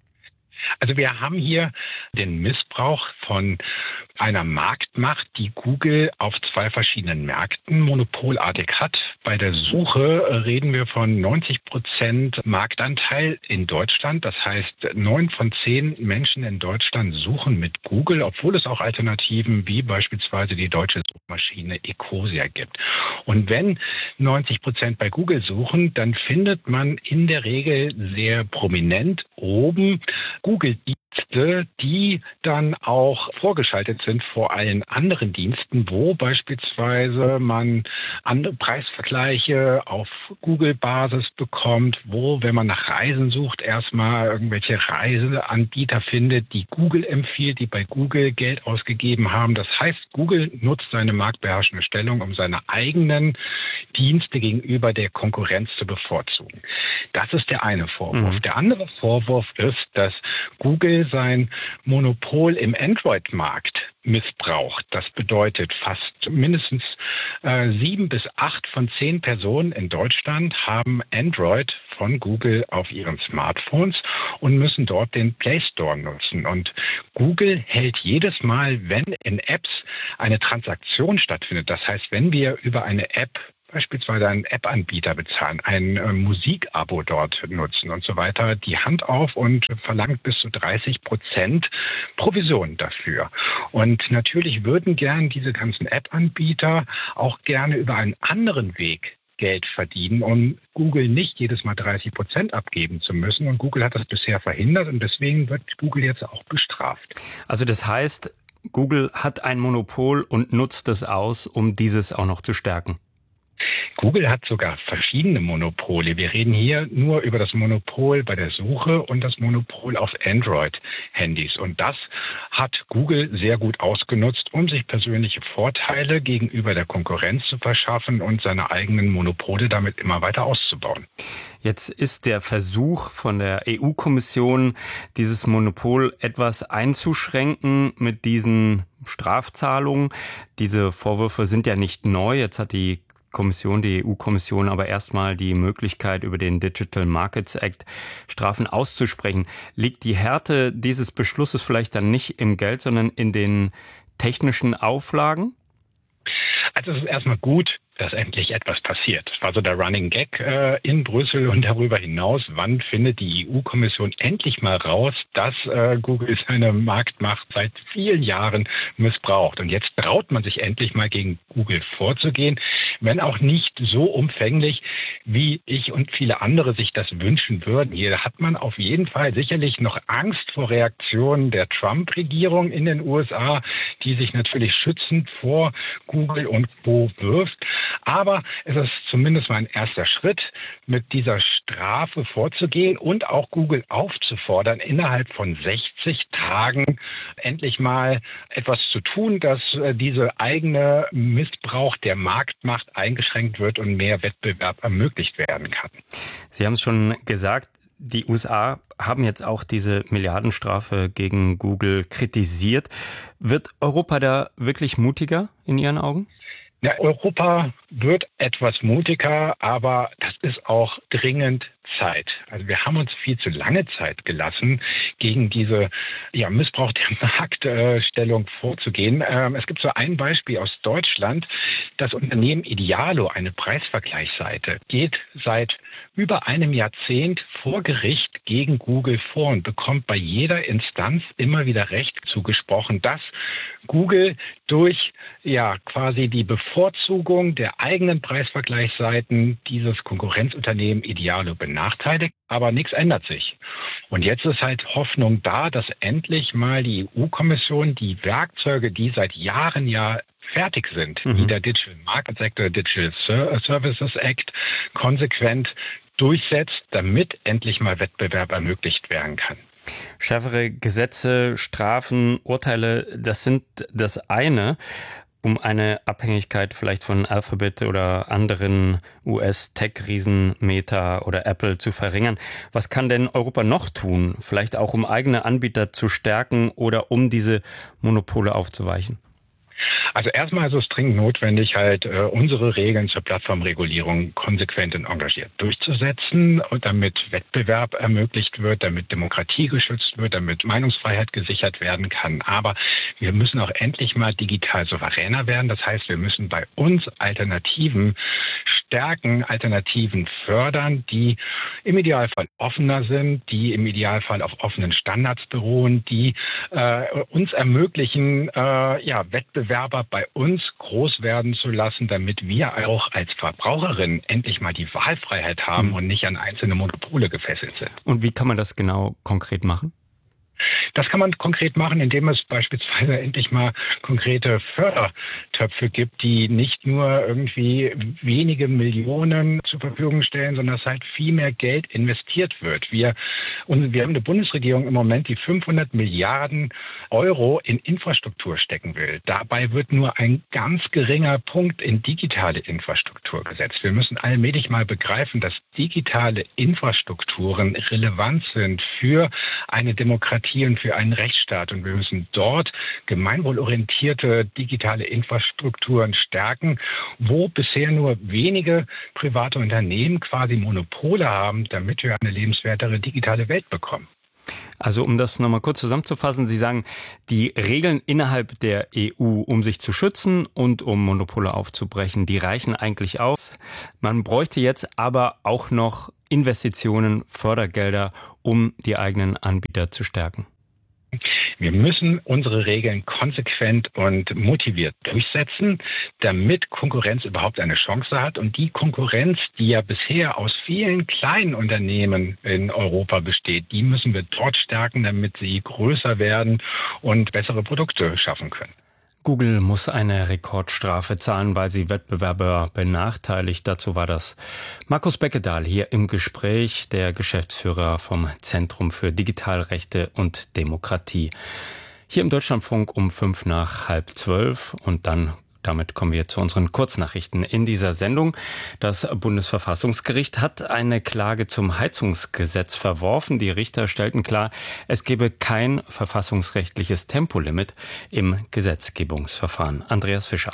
Also wir haben hier den Missbrauch von einer Marktmacht, die Google auf zwei verschiedenen Märkten monopolartig hat. Bei der Suche reden wir von neunzig Prozent Marktanteil in Deutschland. Das heißt, neun von zehn Menschen in Deutschland suchen mit Google, obwohl es auch Alternativen wie beispielsweise die deutsche Suchmaschine Ecosia gibt. Und wenn neunzig Prozent bei Google suchen, dann findet man in der Regel sehr prominent oben Google-Dienste, die dann auch vorgeschaltet sind vor allen anderen Diensten, wo beispielsweise man andere Preisvergleiche auf Google-Basis bekommt, wo, wenn man nach Reisen sucht, erstmal irgendwelche Reiseanbieter findet, die Google empfiehlt, die bei Google Geld ausgegeben haben. Das heißt, Google nutzt seine marktbeherrschende Stellung, um seine eigenen Dienste gegenüber der Konkurrenz zu bevorzugen. Das ist der eine Vorwurf. Mhm. Der andere Vorwurf ist, dass Google sein Monopol im Android-Markt missbraucht. Das bedeutet, fast mindestens äh, sieben bis acht von zehn Personen in Deutschland haben Android von Google auf ihren Smartphones und müssen dort den Play Store nutzen. Und Google hält jedes Mal, wenn in Apps eine Transaktion stattfindet, das heißt, wenn wir über eine App beispielsweise einen App-Anbieter bezahlen, ein äh, Musikabo dort nutzen und so weiter, die Hand auf und verlangt bis zu dreißig Prozent Provision dafür. Und natürlich würden gern diese ganzen App-Anbieter auch gerne über einen anderen Weg Geld verdienen, um Google nicht jedes Mal dreißig Prozent abgeben zu müssen. Und Google hat das bisher verhindert und deswegen wird Google jetzt auch bestraft. Also das heißt, Google hat ein Monopol und nutzt es aus, um dieses auch noch zu stärken. Google hat sogar verschiedene Monopole. Wir reden hier nur über das Monopol bei der Suche und das Monopol auf Android-Handys. Und das hat Google sehr gut ausgenutzt, um sich persönliche Vorteile gegenüber der Konkurrenz zu verschaffen und seine eigenen Monopole damit immer weiter auszubauen. Jetzt ist der Versuch von der E U-Kommission, dieses Monopol etwas einzuschränken mit diesen Strafzahlungen. Diese Vorwürfe sind ja nicht neu. Jetzt hat die Kommission, die E U-Kommission aber erstmal die Möglichkeit, über den Digital Markets Act Strafen auszusprechen. Liegt die Härte dieses Beschlusses vielleicht dann nicht im Geld, sondern in den technischen Auflagen? Also es ist erstmal gut, dass endlich etwas passiert. Das war so der Running Gag äh, in Brüssel und darüber hinaus. Wann findet die E U-Kommission endlich mal raus, dass äh, Google seine Marktmacht seit vielen Jahren missbraucht? Und jetzt traut man sich endlich mal gegen Google vorzugehen, wenn auch nicht so umfänglich, wie ich und viele andere sich das wünschen würden. Hier hat man auf jeden Fall sicherlich noch Angst vor Reaktionen der Trump-Regierung in den U S A, die sich natürlich schützend vor Google und Co. wirft. Aber es ist zumindest mal ein erster Schritt, mit dieser Strafe vorzugehen und auch Google aufzufordern, innerhalb von sechzig Tagen endlich mal etwas zu tun, dass diese eigene Missbrauch der Marktmacht eingeschränkt wird und mehr Wettbewerb ermöglicht werden kann. Sie haben es schon gesagt, die U S A haben jetzt auch diese Milliardenstrafe gegen Google kritisiert. Wird Europa da wirklich mutiger in Ihren Augen? Ja, Europa wird etwas mutiger, aber das ist auch dringend Zeit. Also wir haben uns viel zu lange Zeit gelassen, gegen diese ja, Missbrauch der Marktstellung äh, vorzugehen. Ähm, es gibt so ein Beispiel aus Deutschland. Das Unternehmen Idealo, eine Preisvergleichsseite, geht seit über einem Jahrzehnt vor Gericht gegen Google vor und bekommt bei jeder Instanz immer wieder Recht zugesprochen, dass Google durch ja quasi die Bevorzugung der eigenen Preisvergleichsseiten dieses Konkurrenzunternehmen Idealo benachteiligt, aber nichts ändert sich. Und jetzt ist halt Hoffnung da, dass endlich mal die E U-Kommission die Werkzeuge, die seit Jahren ja fertig sind, mhm. wie der Digital Markets Act oder Digital Services Act, konsequent durchsetzt, damit endlich mal Wettbewerb ermöglicht werden kann. Schärfere Gesetze, Strafen, Urteile, das sind das eine, um eine Abhängigkeit vielleicht von Alphabet oder anderen U S-Tech-Riesen Meta oder Apple zu verringern. Was kann denn Europa noch tun? Vielleicht auch, um eigene Anbieter zu stärken oder um diese Monopole aufzuweichen? Also erstmal ist es dringend notwendig, halt äh, unsere Regeln zur Plattformregulierung konsequent und engagiert durchzusetzen und damit Wettbewerb ermöglicht wird, damit Demokratie geschützt wird, damit Meinungsfreiheit gesichert werden kann. Aber wir müssen auch endlich mal digital souveräner werden. Das heißt, wir müssen bei uns Alternativen stärken, Alternativen fördern, die im Idealfall offener sind, die im Idealfall auf offenen Standards beruhen, die äh, uns ermöglichen, äh, ja, Wettbewerb Wettbewerber bei uns groß werden zu lassen, damit wir auch als Verbraucherinnen endlich mal die Wahlfreiheit haben mhm. und nicht an einzelne Monopole gefesselt sind. Und wie kann man das genau konkret machen? Das kann man konkret machen, indem es beispielsweise endlich mal konkrete Fördertöpfe gibt, die nicht nur irgendwie wenige Millionen zur Verfügung stellen, sondern dass halt viel mehr Geld investiert wird. Wir, und wir haben eine Bundesregierung im Moment, die fünfhundert Milliarden Euro in Infrastruktur stecken will. Dabei wird nur ein ganz geringer Punkt in digitale Infrastruktur gesetzt. Wir müssen allmählich mal begreifen, dass digitale Infrastrukturen relevant sind für eine Demokratie und für einen Rechtsstaat. Und wir müssen dort gemeinwohlorientierte digitale Infrastrukturen stärken, wo bisher nur wenige private Unternehmen quasi Monopole haben, damit wir eine lebenswertere digitale Welt bekommen. Also um das nochmal kurz zusammenzufassen, Sie sagen, die Regeln innerhalb der E U, um sich zu schützen und um Monopole aufzubrechen, die reichen eigentlich aus. Man bräuchte jetzt aber auch noch Investitionen, Fördergelder, um die eigenen Anbieter zu stärken. Wir müssen unsere Regeln konsequent und motiviert durchsetzen, damit Konkurrenz überhaupt eine Chance hat. Und die Konkurrenz, die ja bisher aus vielen kleinen Unternehmen in Europa besteht, die müssen wir dort stärken, damit sie größer werden und bessere Produkte schaffen können. Google muss eine Rekordstrafe zahlen, weil sie Wettbewerber benachteiligt. Dazu war das Markus Beckedahl hier im Gespräch, der Geschäftsführer vom Zentrum für Digitalrechte und Demokratie. Hier im Deutschlandfunk um fünf nach halb zwölf und dann damit kommen wir zu unseren Kurznachrichten in dieser Sendung. Das Bundesverfassungsgericht hat eine Klage zum Heizungsgesetz verworfen. Die Richter stellten klar, es gebe kein verfassungsrechtliches Tempolimit im Gesetzgebungsverfahren. Andreas Fischer.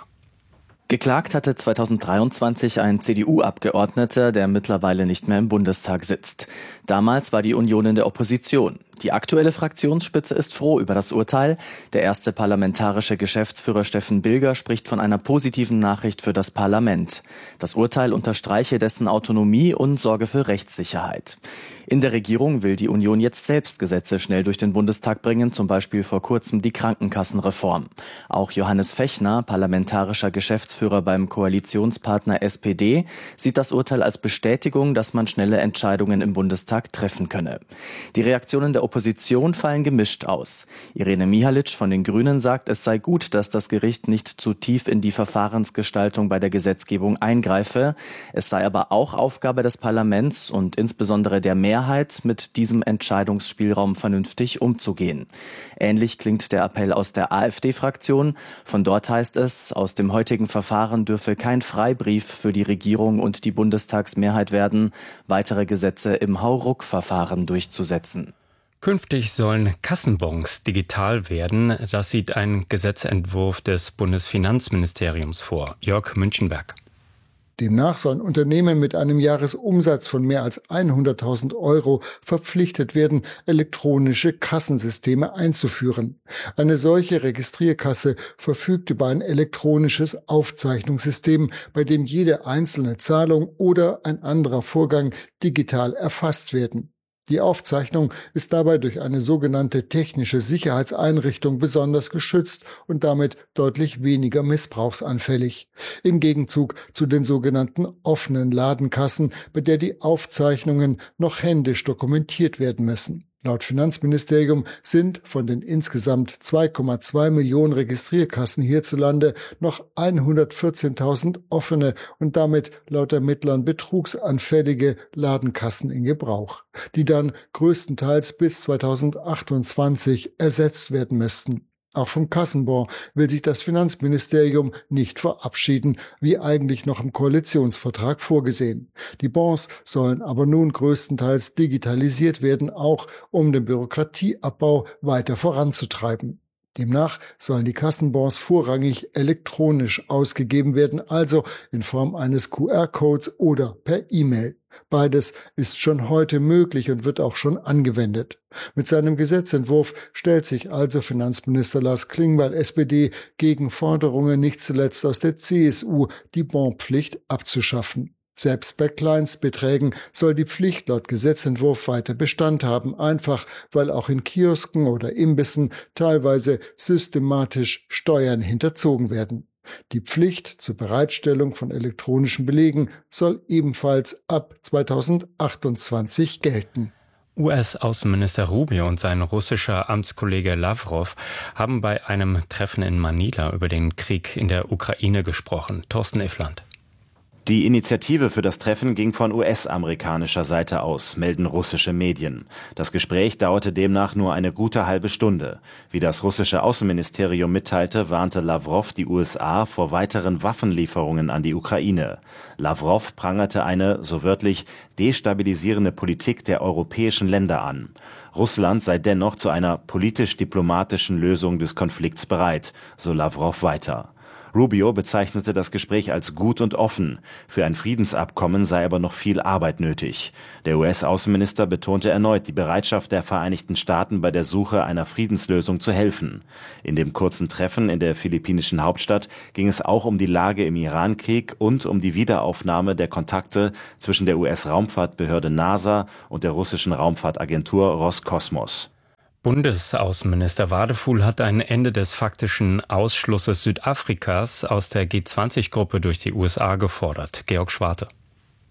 Geklagt hatte zweitausenddreiundzwanzig ein C D U-Abgeordneter, der mittlerweile nicht mehr im Bundestag sitzt. Damals war die Union in der Opposition. Die aktuelle Fraktionsspitze ist froh über das Urteil. Der erste parlamentarische Geschäftsführer Steffen Bilger spricht von einer positiven Nachricht für das Parlament. Das Urteil unterstreiche dessen Autonomie und sorge für Rechtssicherheit. In der Regierung will die Union jetzt selbst Gesetze schnell durch den Bundestag bringen, zum Beispiel vor kurzem die Krankenkassenreform. Auch Johannes Fechner, parlamentarischer Geschäftsführer beim Koalitionspartner S P D, sieht das Urteil als Bestätigung, dass man schnelle Entscheidungen im Bundestag treffen könne. Die Reaktionen der Opposition fallen gemischt aus. Irene Mihalic von den Grünen sagt, es sei gut, dass das Gericht nicht zu tief in die Verfahrensgestaltung bei der Gesetzgebung eingreife. Es sei aber auch Aufgabe des Parlaments und insbesondere der Mehrheit, mit diesem Entscheidungsspielraum vernünftig umzugehen. Ähnlich klingt der Appell aus der AfD-Fraktion. Von dort heißt es, aus dem heutigen Verfahren dürfe kein Freibrief für die Regierung und die Bundestagsmehrheit werden, weitere Gesetze im Hauruck-Verfahren durchzusetzen. Künftig sollen Kassenbons digital werden. Das sieht ein Gesetzentwurf des Bundesfinanzministeriums vor. Jörg Münchenberg. Demnach sollen Unternehmen mit einem Jahresumsatz von mehr als hunderttausend Euro verpflichtet werden, elektronische Kassensysteme einzuführen. Eine solche Registrierkasse verfügt über ein elektronisches Aufzeichnungssystem, bei dem jede einzelne Zahlung oder ein anderer Vorgang digital erfasst werden. Die Aufzeichnung ist dabei durch eine sogenannte technische Sicherheitseinrichtung besonders geschützt und damit deutlich weniger missbrauchsanfällig. Im Gegenzug zu den sogenannten offenen Ladenkassen, bei der die Aufzeichnungen noch händisch dokumentiert werden müssen. Laut Finanzministerium sind von den insgesamt zwei Komma zwei Millionen Registrierkassen hierzulande noch hundertvierzehntausend offene und damit laut Ermittlern betrugsanfällige Ladenkassen in Gebrauch, die dann größtenteils bis zweitausendachtundzwanzig ersetzt werden müssten. Auch vom Kassenbon will sich das Finanzministerium nicht verabschieden, wie eigentlich noch im Koalitionsvertrag vorgesehen. Die Bons sollen aber nun größtenteils digitalisiert werden, auch um den Bürokratieabbau weiter voranzutreiben. Demnach sollen die Kassenbons vorrangig elektronisch ausgegeben werden, also in Form eines Q R-Codes oder per E-Mail. Beides ist schon heute möglich und wird auch schon angewendet. Mit seinem Gesetzentwurf stellt sich also Finanzminister Lars Klingbeil, S P D, gegen Forderungen nicht zuletzt aus der C S U, die Bonpflicht abzuschaffen. Selbst bei Kleinstbeträgen soll die Pflicht laut Gesetzentwurf weiter Bestand haben, einfach weil auch in Kiosken oder Imbissen teilweise systematisch Steuern hinterzogen werden. Die Pflicht zur Bereitstellung von elektronischen Belegen soll ebenfalls ab zweitausendachtundzwanzig gelten. U S-Außenminister Rubio und sein russischer Amtskollege Lavrov haben bei einem Treffen in Manila über den Krieg in der Ukraine gesprochen. Thorsten Iffland. Die Initiative für das Treffen ging von U S-amerikanischer Seite aus, melden russische Medien. Das Gespräch dauerte demnach nur eine gute halbe Stunde. Wie das russische Außenministerium mitteilte, warnte Lavrov die U S A vor weiteren Waffenlieferungen an die Ukraine. Lavrov prangerte eine, so wörtlich, destabilisierende Politik der europäischen Länder an. Russland sei dennoch zu einer politisch-diplomatischen Lösung des Konflikts bereit, so Lavrov weiter. Rubio bezeichnete das Gespräch als gut und offen. Für ein Friedensabkommen sei aber noch viel Arbeit nötig. Der U S-Außenminister betonte erneut die Bereitschaft der Vereinigten Staaten bei der Suche einer Friedenslösung zu helfen. In dem kurzen Treffen in der philippinischen Hauptstadt ging es auch um die Lage im Irankrieg und um die Wiederaufnahme der Kontakte zwischen der U S-Raumfahrtbehörde NASA und der russischen Raumfahrtagentur Roskosmos. Bundesaußenminister Wadefuhl hat ein Ende des faktischen Ausschlusses Südafrikas aus der G zwanzig Gruppe durch die U S A gefordert. Georg Schwarte.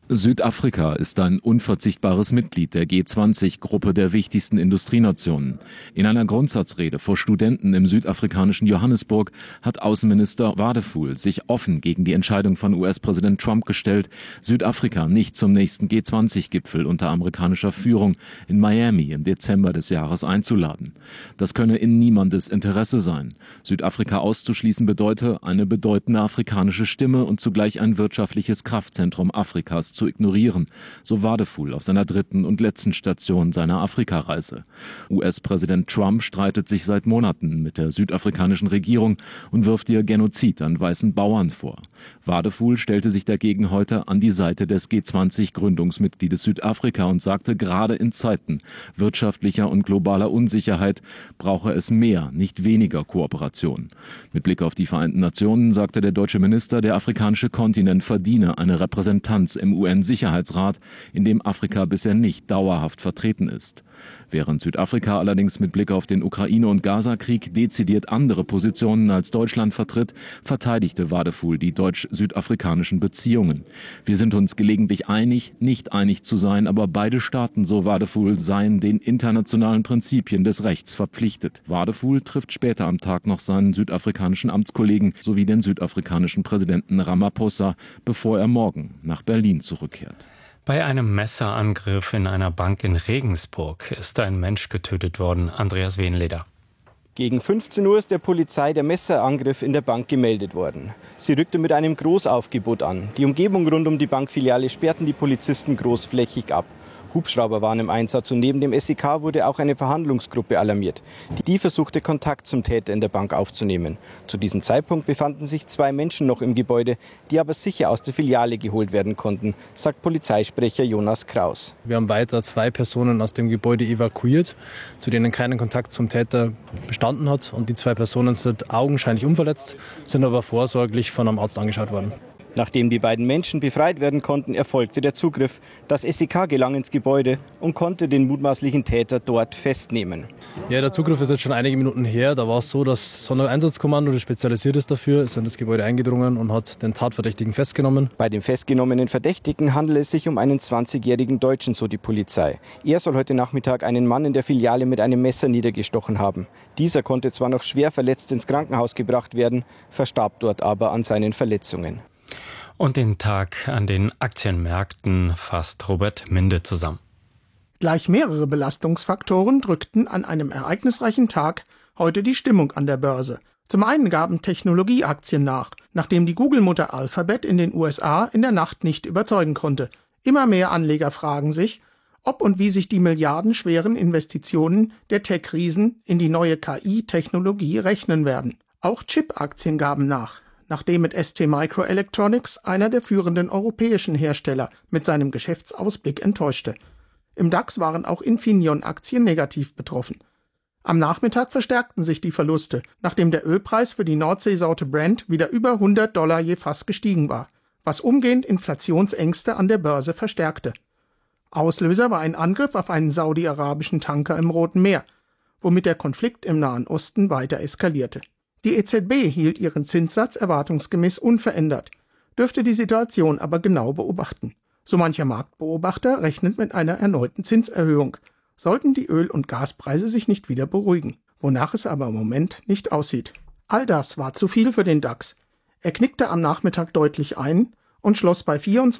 Südafrika ist ein unverzichtbares Mitglied der G zwanzig-Gruppe der wichtigsten Industrienationen. In einer Grundsatzrede vor Studenten im südafrikanischen Johannesburg hat Außenminister Wadephul sich offen gegen die Entscheidung von U S-Präsident Trump gestellt, Südafrika nicht zum nächsten G zwanzig-Gipfel unter amerikanischer Führung in Miami im Dezember des Jahres einzuladen. Das könne in niemandes Interesse sein. Südafrika auszuschließen bedeute, eine bedeutende afrikanische Stimme und zugleich ein wirtschaftliches Kraftzentrum Afrikas zu ignorieren, so Wadephul auf seiner dritten und letzten Station seiner Afrikareise. U S-Präsident Trump streitet sich seit Monaten mit der südafrikanischen Regierung und wirft ihr Genozid an weißen Bauern vor. Wadephul stellte sich dagegen heute an die Seite des G zwanzig-Gründungsmitgliedes Südafrika und sagte, gerade in Zeiten wirtschaftlicher und globaler Unsicherheit brauche es mehr, nicht weniger Kooperation. Mit Blick auf die Vereinten Nationen sagte der deutsche Minister, der afrikanische Kontinent verdiene eine Repräsentanz im U N-Sicherheitsrat, in dem Afrika bisher nicht dauerhaft vertreten ist. Während Südafrika allerdings mit Blick auf den Ukraine- und Gaza-Krieg dezidiert andere Positionen als Deutschland vertritt, verteidigte Wadephul die deutsch-südafrikanischen Beziehungen. Wir sind uns gelegentlich einig, nicht einig zu sein, aber beide Staaten, so Wadephul, seien den internationalen Prinzipien des Rechts verpflichtet. Wadephul trifft später am Tag noch seinen südafrikanischen Amtskollegen sowie den südafrikanischen Präsidenten Ramaphosa, bevor er morgen nach Berlin zurückkehrt. Bei einem Messerangriff in einer Bank in Regensburg ist ein Mensch getötet worden. Andreas Wehenleder. Gegen fünfzehn Uhr ist der Polizei der Messerangriff in der Bank gemeldet worden. Sie rückte mit einem Großaufgebot an. Die Umgebung rund um die Bankfiliale sperrten die Polizisten großflächig ab. Hubschrauber waren im Einsatz und neben dem S E K wurde auch eine Verhandlungsgruppe alarmiert. Die versuchte Kontakt zum Täter in der Bank aufzunehmen. Zu diesem Zeitpunkt befanden sich zwei Menschen noch im Gebäude, die aber sicher aus der Filiale geholt werden konnten, sagt Polizeisprecher Jonas Kraus. Wir haben weiter zwei Personen aus dem Gebäude evakuiert, zu denen keinen Kontakt zum Täter bestanden hat. Und die zwei Personen sind augenscheinlich unverletzt, sind aber vorsorglich von einem Arzt angeschaut worden. Nachdem die beiden Menschen befreit werden konnten, erfolgte der Zugriff. Das S E K gelang ins Gebäude und konnte den mutmaßlichen Täter dort festnehmen. Ja, der Zugriff ist jetzt schon einige Minuten her. Da war es so, das Sondereinsatzkommando, das spezialisiert ist dafür, ist in das Gebäude eingedrungen und hat den Tatverdächtigen festgenommen. Bei dem festgenommenen Verdächtigen handelt es sich um einen zwanzigjährigen Deutschen, so die Polizei. Er soll heute Nachmittag einen Mann in der Filiale mit einem Messer niedergestochen haben. Dieser konnte zwar noch schwer verletzt ins Krankenhaus gebracht werden, verstarb dort aber an seinen Verletzungen. Und den Tag an den Aktienmärkten fasst Robert Minde zusammen. Gleich mehrere Belastungsfaktoren drückten an einem ereignisreichen Tag heute die Stimmung an der Börse. Zum einen gaben Technologieaktien nach, nachdem die Google-Mutter Alphabet in den U S A in der Nacht nicht überzeugen konnte. Immer mehr Anleger fragen sich, ob und wie sich die milliardenschweren Investitionen der Tech-Riesen in die neue K I-Technologie rechnen werden. Auch Chip-Aktien gaben nach, nachdem mit S T Microelectronics einer der führenden europäischen Hersteller mit seinem Geschäftsausblick enttäuschte. Im DAX waren auch Infineon-Aktien negativ betroffen. Am Nachmittag verstärkten sich die Verluste, nachdem der Ölpreis für die Nordseesorte Brent wieder über hundert Dollar je Fass gestiegen war, was umgehend Inflationsängste an der Börse verstärkte. Auslöser war ein Angriff auf einen saudi-arabischen Tanker im Roten Meer, womit der Konflikt im Nahen Osten weiter eskalierte. Die E Z B hielt ihren Zinssatz erwartungsgemäß unverändert, dürfte die Situation aber genau beobachten. So mancher Marktbeobachter rechnet mit einer erneuten Zinserhöhung, sollten die Öl- und Gaspreise sich nicht wieder beruhigen, wonach es aber im Moment nicht aussieht. All das war zu viel für den DAX. Er knickte am Nachmittag deutlich ein und schloss bei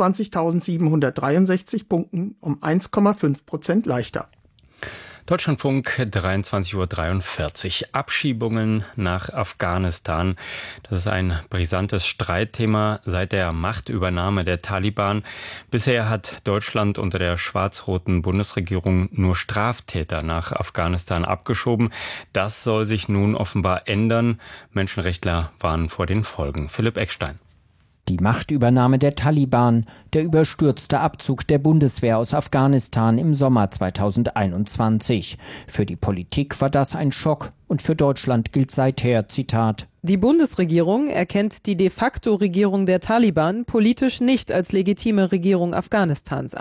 vierundzwanzigtausendsiebenhundertdreiundsechzig Punkten um eins Komma fünf Prozent leichter. Deutschlandfunk, dreiundzwanzig Uhr dreiundvierzig. Abschiebungen nach Afghanistan. Das ist ein brisantes Streitthema seit der Machtübernahme der Taliban. Bisher hat Deutschland unter der schwarz-roten Bundesregierung nur Straftäter nach Afghanistan abgeschoben. Das soll sich nun offenbar ändern. Menschenrechtler warnen vor den Folgen. Philipp Eckstein. Die Machtübernahme der Taliban, der überstürzte Abzug der Bundeswehr aus Afghanistan im Sommer zweitausendeinundzwanzig. Für die Politik war das ein Schock und für Deutschland gilt seither, Zitat: Die Bundesregierung erkennt die de facto Regierung der Taliban politisch nicht als legitime Regierung Afghanistans an.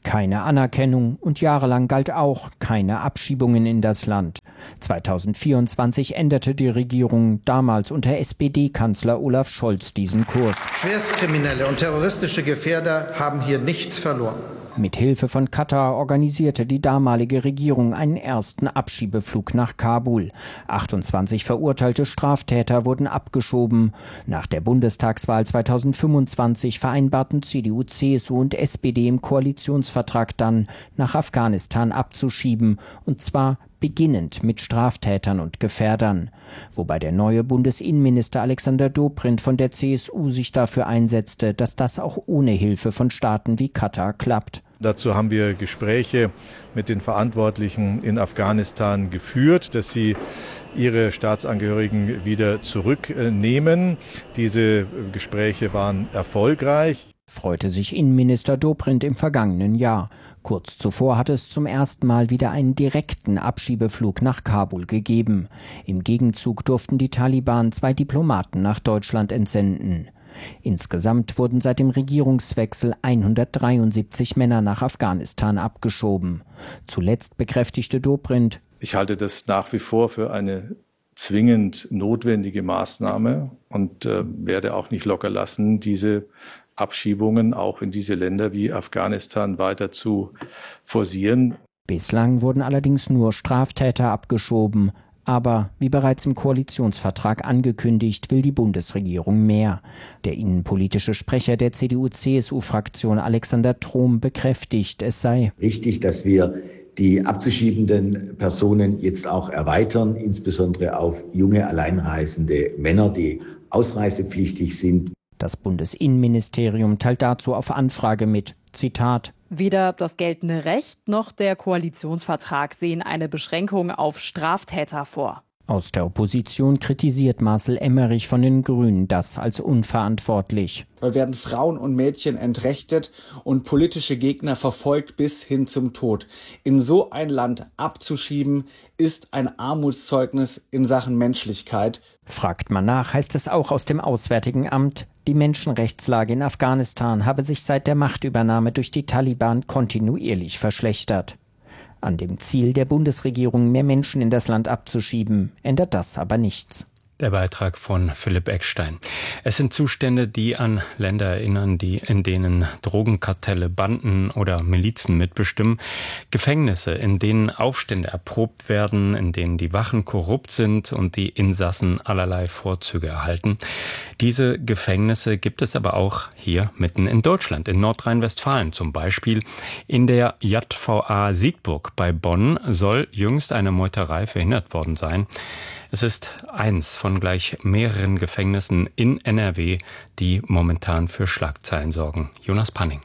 Keine Anerkennung und jahrelang galt auch keine Abschiebungen in das Land. zweitausendvierundzwanzig änderte die Regierung, damals unter S P D-Kanzler Olaf Scholz, diesen Kurs. Schwerstkriminelle und terroristische Gefährder haben hier nichts verloren. Mit Hilfe von Katar organisierte die damalige Regierung einen ersten Abschiebeflug nach Kabul. achtundzwanzig verurteilte Straftäter wurden abgeschoben. Nach der Bundestagswahl zweitausendfünfundzwanzig vereinbarten C D U, C S U und S P D im Koalitionsvertrag dann, nach Afghanistan abzuschieben, und zwar beginnend mit Straftätern und Gefährdern. Wobei der neue Bundesinnenminister Alexander Dobrindt von der C S U sich dafür einsetzte, dass das auch ohne Hilfe von Staaten wie Katar klappt. Dazu haben wir Gespräche mit den Verantwortlichen in Afghanistan geführt, dass sie ihre Staatsangehörigen wieder zurücknehmen. Diese Gespräche waren erfolgreich. Freute sich Innenminister Dobrindt im vergangenen Jahr. Kurz zuvor hatte es zum ersten Mal wieder einen direkten Abschiebeflug nach Kabul gegeben. Im Gegenzug durften die Taliban zwei Diplomaten nach Deutschland entsenden. Insgesamt wurden seit dem Regierungswechsel hundertdreiundsiebzig Männer nach Afghanistan abgeschoben. Zuletzt bekräftigte Dobrindt: Ich halte das nach wie vor für eine zwingend notwendige Maßnahme und äh, werde auch nicht locker lassen, diese Abschiebungen auch in diese Länder wie Afghanistan weiter zu forcieren. Bislang wurden allerdings nur Straftäter abgeschoben. Aber wie bereits im Koalitionsvertrag angekündigt, will die Bundesregierung mehr. Der innenpolitische Sprecher der C D U C S U-Fraktion Alexander Trom bekräftigt, es sei wichtig, dass wir die abzuschiebenden Personen jetzt auch erweitern, insbesondere auf junge alleinreisende Männer, die ausreisepflichtig sind. Das Bundesinnenministerium teilt dazu auf Anfrage mit, Zitat: Weder das geltende Recht noch der Koalitionsvertrag sehen eine Beschränkung auf Straftäter vor. Aus der Opposition kritisiert Marcel Emmerich von den Grünen das als unverantwortlich. Da werden Frauen und Mädchen entrechtet und politische Gegner verfolgt bis hin zum Tod. In so ein Land abzuschieben, ist ein Armutszeugnis in Sachen Menschlichkeit. Fragt man nach, heißt es auch aus dem Auswärtigen Amt, die Menschenrechtslage in Afghanistan habe sich seit der Machtübernahme durch die Taliban kontinuierlich verschlechtert. An dem Ziel der Bundesregierung, mehr Menschen in das Land abzuschieben, ändert das aber nichts. Der Beitrag von Philipp Eckstein. Es sind Zustände, die an Länder erinnern, die, in denen Drogenkartelle, Banden oder Milizen mitbestimmen. Gefängnisse, in denen Aufstände erprobt werden, in denen die Wachen korrupt sind und die Insassen allerlei Vorzüge erhalten. Diese Gefängnisse gibt es aber auch hier mitten in Deutschland, in Nordrhein-Westfalen zum Beispiel. In der J V A Siegburg bei Bonn soll jüngst eine Meuterei verhindert worden sein. Es ist eins von gleich mehreren Gefängnissen in N R W, die momentan für Schlagzeilen sorgen. Jonas Panning.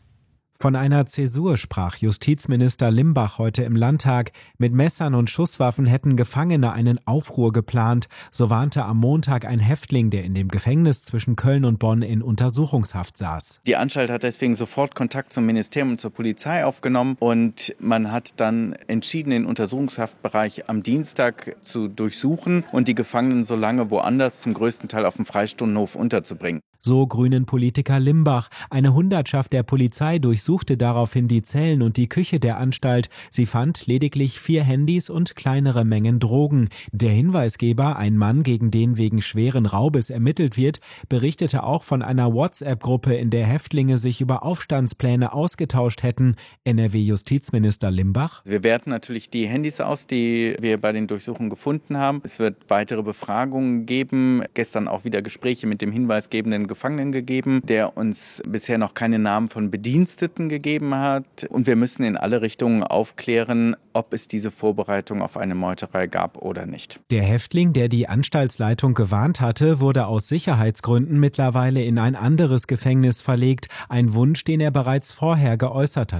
Von einer Zäsur sprach Justizminister Limbach heute im Landtag. Mit Messern und Schusswaffen hätten Gefangene einen Aufruhr geplant. So warnte am Montag ein Häftling, der in dem Gefängnis zwischen Köln und Bonn in Untersuchungshaft saß. Die Anstalt hat deswegen sofort Kontakt zum Ministerium und zur Polizei aufgenommen und man hat dann entschieden, den Untersuchungshaftbereich am Dienstag zu durchsuchen und die Gefangenen so lange woanders, zum größten Teil auf dem Freistundenhof, unterzubringen. So Grünen-Politiker Limbach. Eine Hundertschaft der Polizei durchsuchte daraufhin die Zellen und die Küche der Anstalt. Sie fand lediglich vier Handys und kleinere Mengen Drogen. Der Hinweisgeber, ein Mann, gegen den wegen schweren Raubes ermittelt wird, berichtete auch von einer WhatsApp-Gruppe, in der Häftlinge sich über Aufstandspläne ausgetauscht hätten. N R W-Justizminister Limbach: Wir werten natürlich die Handys aus, die wir bei den Durchsuchungen gefunden haben. Es wird weitere Befragungen geben. Gestern auch wieder Gespräche mit dem hinweisgebenden Gefangenen gegeben, der uns bisher noch keine Namen von Bediensteten gegeben hat. Und wir müssen in alle Richtungen aufklären, ob es diese Vorbereitung auf eine Meuterei gab oder nicht. Der Häftling, der die Anstaltsleitung gewarnt hatte, wurde aus Sicherheitsgründen mittlerweile in ein anderes Gefängnis verlegt. Ein Wunsch, den er bereits vorher geäußert hatte.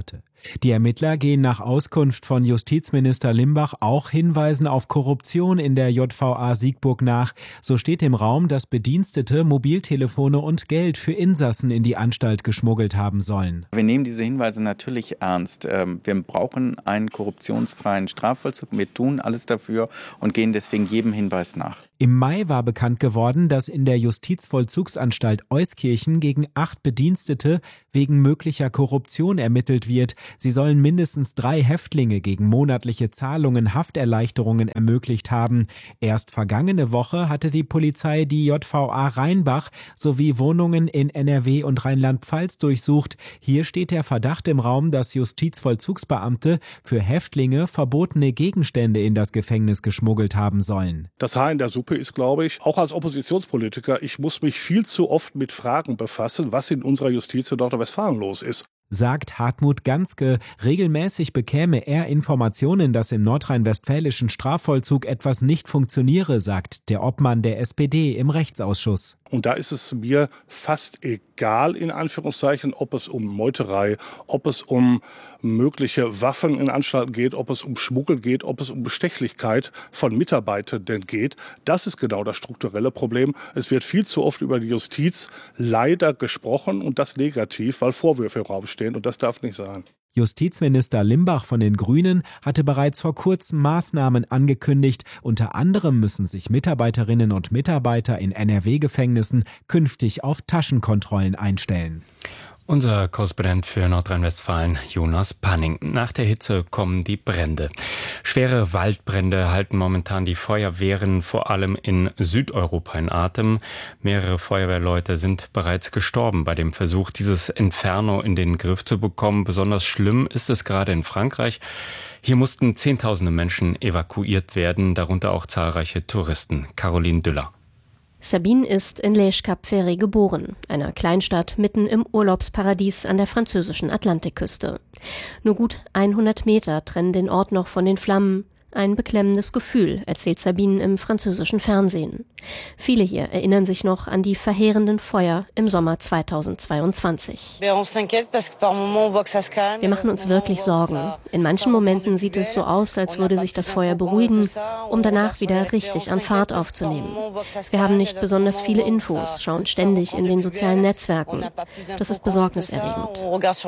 Die Ermittler gehen nach Auskunft von Justizminister Limbach auch Hinweisen auf Korruption in der J V A Siegburg nach. So steht im Raum, dass Bedienstete Mobiltelefone und Geld für Insassen in die Anstalt geschmuggelt haben sollen. Wir nehmen diese Hinweise natürlich ernst. Wir brauchen einen korruptionsfreien Strafvollzug. Wir tun alles dafür und gehen deswegen jedem Hinweis nach. Im Mai war bekannt geworden, dass in der Justizvollzugsanstalt Euskirchen gegen acht Bedienstete wegen möglicher Korruption ermittelt wird. Sie sollen mindestens drei Häftlinge gegen monatliche Zahlungen Hafterleichterungen ermöglicht haben. Erst vergangene Woche hatte die Polizei die J V A Rheinbach sowie Wohnungen in N R W und Rheinland-Pfalz durchsucht. Hier steht der Verdacht im Raum, dass Justizvollzugsbeamte für Häftlinge verbotene Gegenstände in das Gefängnis geschmuggelt haben sollen. Das Haar in der Suppe ist, glaube ich, auch als Oppositionspolitiker, ich muss mich viel zu oft mit Fragen befassen, was in unserer Justiz in Nordrhein-Westfalen los ist. Sagt Hartmut Ganske. Regelmäßig bekäme er Informationen, dass im nordrhein-westfälischen Strafvollzug etwas nicht funktioniere, sagt der Obmann der S P D im Rechtsausschuss. Und da ist es mir fast egal, in Anführungszeichen, ob es um Meuterei, ob es um mögliche Waffen in Anstalten geht, ob es um Schmuggel geht, ob es um Bestechlichkeit von Mitarbeitenden geht. Das ist genau das strukturelle Problem. Es wird viel zu oft über die Justiz leider gesprochen und das negativ, weil Vorwürfe im Raum stehen und das darf nicht sein. Justizminister Limbach von den Grünen hatte bereits vor kurzem Maßnahmen angekündigt. Unter anderem müssen sich Mitarbeiterinnen und Mitarbeiter in N R W-Gefängnissen künftig auf Taschenkontrollen einstellen. Unser Korrespondent für Nordrhein-Westfalen, Jonas Panning. Nach der Hitze kommen die Brände. Schwere Waldbrände halten momentan die Feuerwehren vor allem in Südeuropa in Atem. Mehrere Feuerwehrleute sind bereits gestorben bei dem Versuch, dieses Inferno in den Griff zu bekommen. Besonders schlimm ist es gerade in Frankreich. Hier mussten Zehntausende Menschen evakuiert werden, darunter auch zahlreiche Touristen. Caroline Düller. Sabine ist in Lège-Cap-Ferré geboren, einer Kleinstadt mitten im Urlaubsparadies an der französischen Atlantikküste. Nur gut hundert Meter trennen den Ort noch von den Flammen. Ein beklemmendes Gefühl, erzählt Sabine im französischen Fernsehen. Viele hier erinnern sich noch an die verheerenden Feuer im Sommer zweitausendzweiundzwanzig. Wir machen uns wirklich Sorgen. In manchen Momenten sieht es so aus, als würde sich das Feuer beruhigen, um danach wieder richtig an Fahrt aufzunehmen. Wir haben nicht besonders viele Infos, schauen ständig in den sozialen Netzwerken. Das ist besorgniserregend.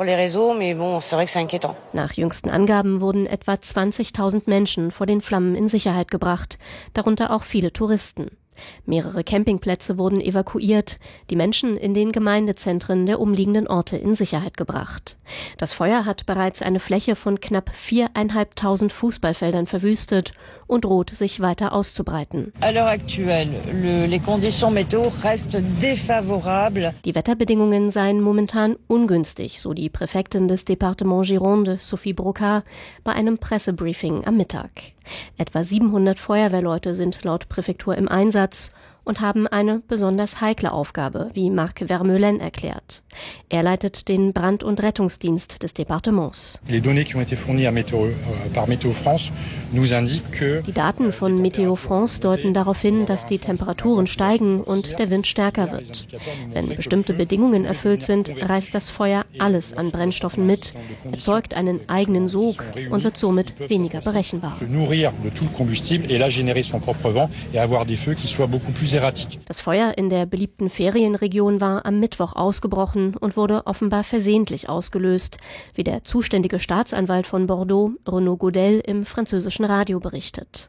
Nach jüngsten Angaben wurden etwa zwanzigtausend Menschen vor den Flammen in Sicherheit gebracht, darunter auch viele Touristen. Mehrere Campingplätze wurden evakuiert, die Menschen in den Gemeindezentren der umliegenden Orte in Sicherheit gebracht. Das Feuer hat bereits eine Fläche von knapp viertausendfünfhundert Fußballfeldern verwüstet und droht sich weiter auszubreiten. Die Wetterbedingungen seien momentan ungünstig, so die Präfektin des Département Gironde, Sophie Brocard, bei einem Pressebriefing am Mittag. Etwa siebenhundert Feuerwehrleute sind laut Präfektur im Einsatz und haben eine besonders heikle Aufgabe, wie Marc Vermeulen erklärt. Er leitet den Brand- und Rettungsdienst des Departements. Die Daten von Météo France deuten darauf hin, dass die Temperaturen steigen und der Wind stärker wird. Wenn bestimmte Bedingungen erfüllt sind, reißt das Feuer alles an Brennstoffen mit, erzeugt einen eigenen Sog und wird somit weniger berechenbar. Das Feuer in der beliebten Ferienregion war am Mittwoch ausgebrochen und wurde offenbar versehentlich ausgelöst, wie der zuständige Staatsanwalt von Bordeaux, Renaud Godel, im französischen Radio berichtet.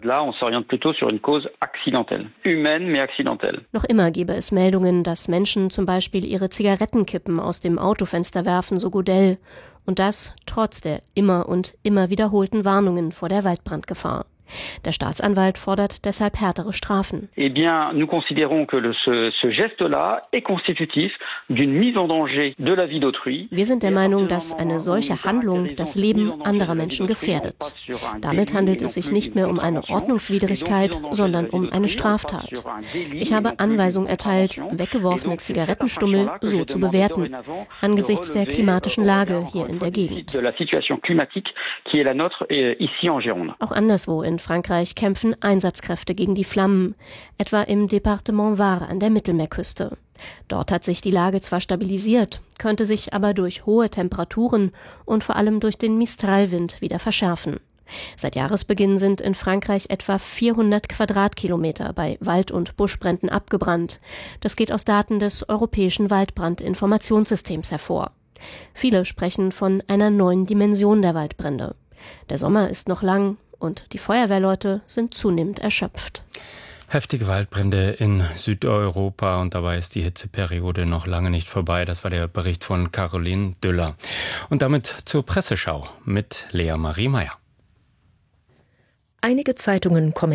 Noch immer gebe es Meldungen, dass Menschen zum Beispiel ihre Zigarettenkippen aus dem Autofenster werfen, so Godel. Und das trotz der immer und immer wiederholten Warnungen vor der Waldbrandgefahr. Der Staatsanwalt fordert deshalb härtere Strafen. Eh bien, nous considérons que le, ce, ce geste-là est constitutif d'une mise en danger de la vie d'autrui. Wir sind der Meinung, dass eine solche Handlung das Leben anderer Menschen gefährdet. Damit handelt es sich nicht mehr um eine Ordnungswidrigkeit, sondern um eine Straftat. Ich habe Anweisung erteilt, weggeworfene Zigarettenstummel so zu bewerten, angesichts der klimatischen Lage hier in der Gegend. Auch anderswo in Frankreich kämpfen Einsatzkräfte gegen die Flammen, etwa im Departement Var an der Mittelmeerküste. Dort hat sich die Lage zwar stabilisiert, könnte sich aber durch hohe Temperaturen und vor allem durch den Mistralwind wieder verschärfen. Seit Jahresbeginn sind in Frankreich etwa vierhundert Quadratkilometer bei Wald- und Buschbränden abgebrannt. Das geht aus Daten des Europäischen Waldbrandinformationssystems hervor. Viele sprechen von einer neuen Dimension der Waldbrände. Der Sommer ist noch lang und die Feuerwehrleute sind zunehmend erschöpft. Heftige Waldbrände in Südeuropa und dabei ist die Hitzeperiode noch lange nicht vorbei. Das war der Bericht von Caroline Düller. Und damit zur Presseschau mit Lea Marie Meyer. Einige Zeitungen kommentieren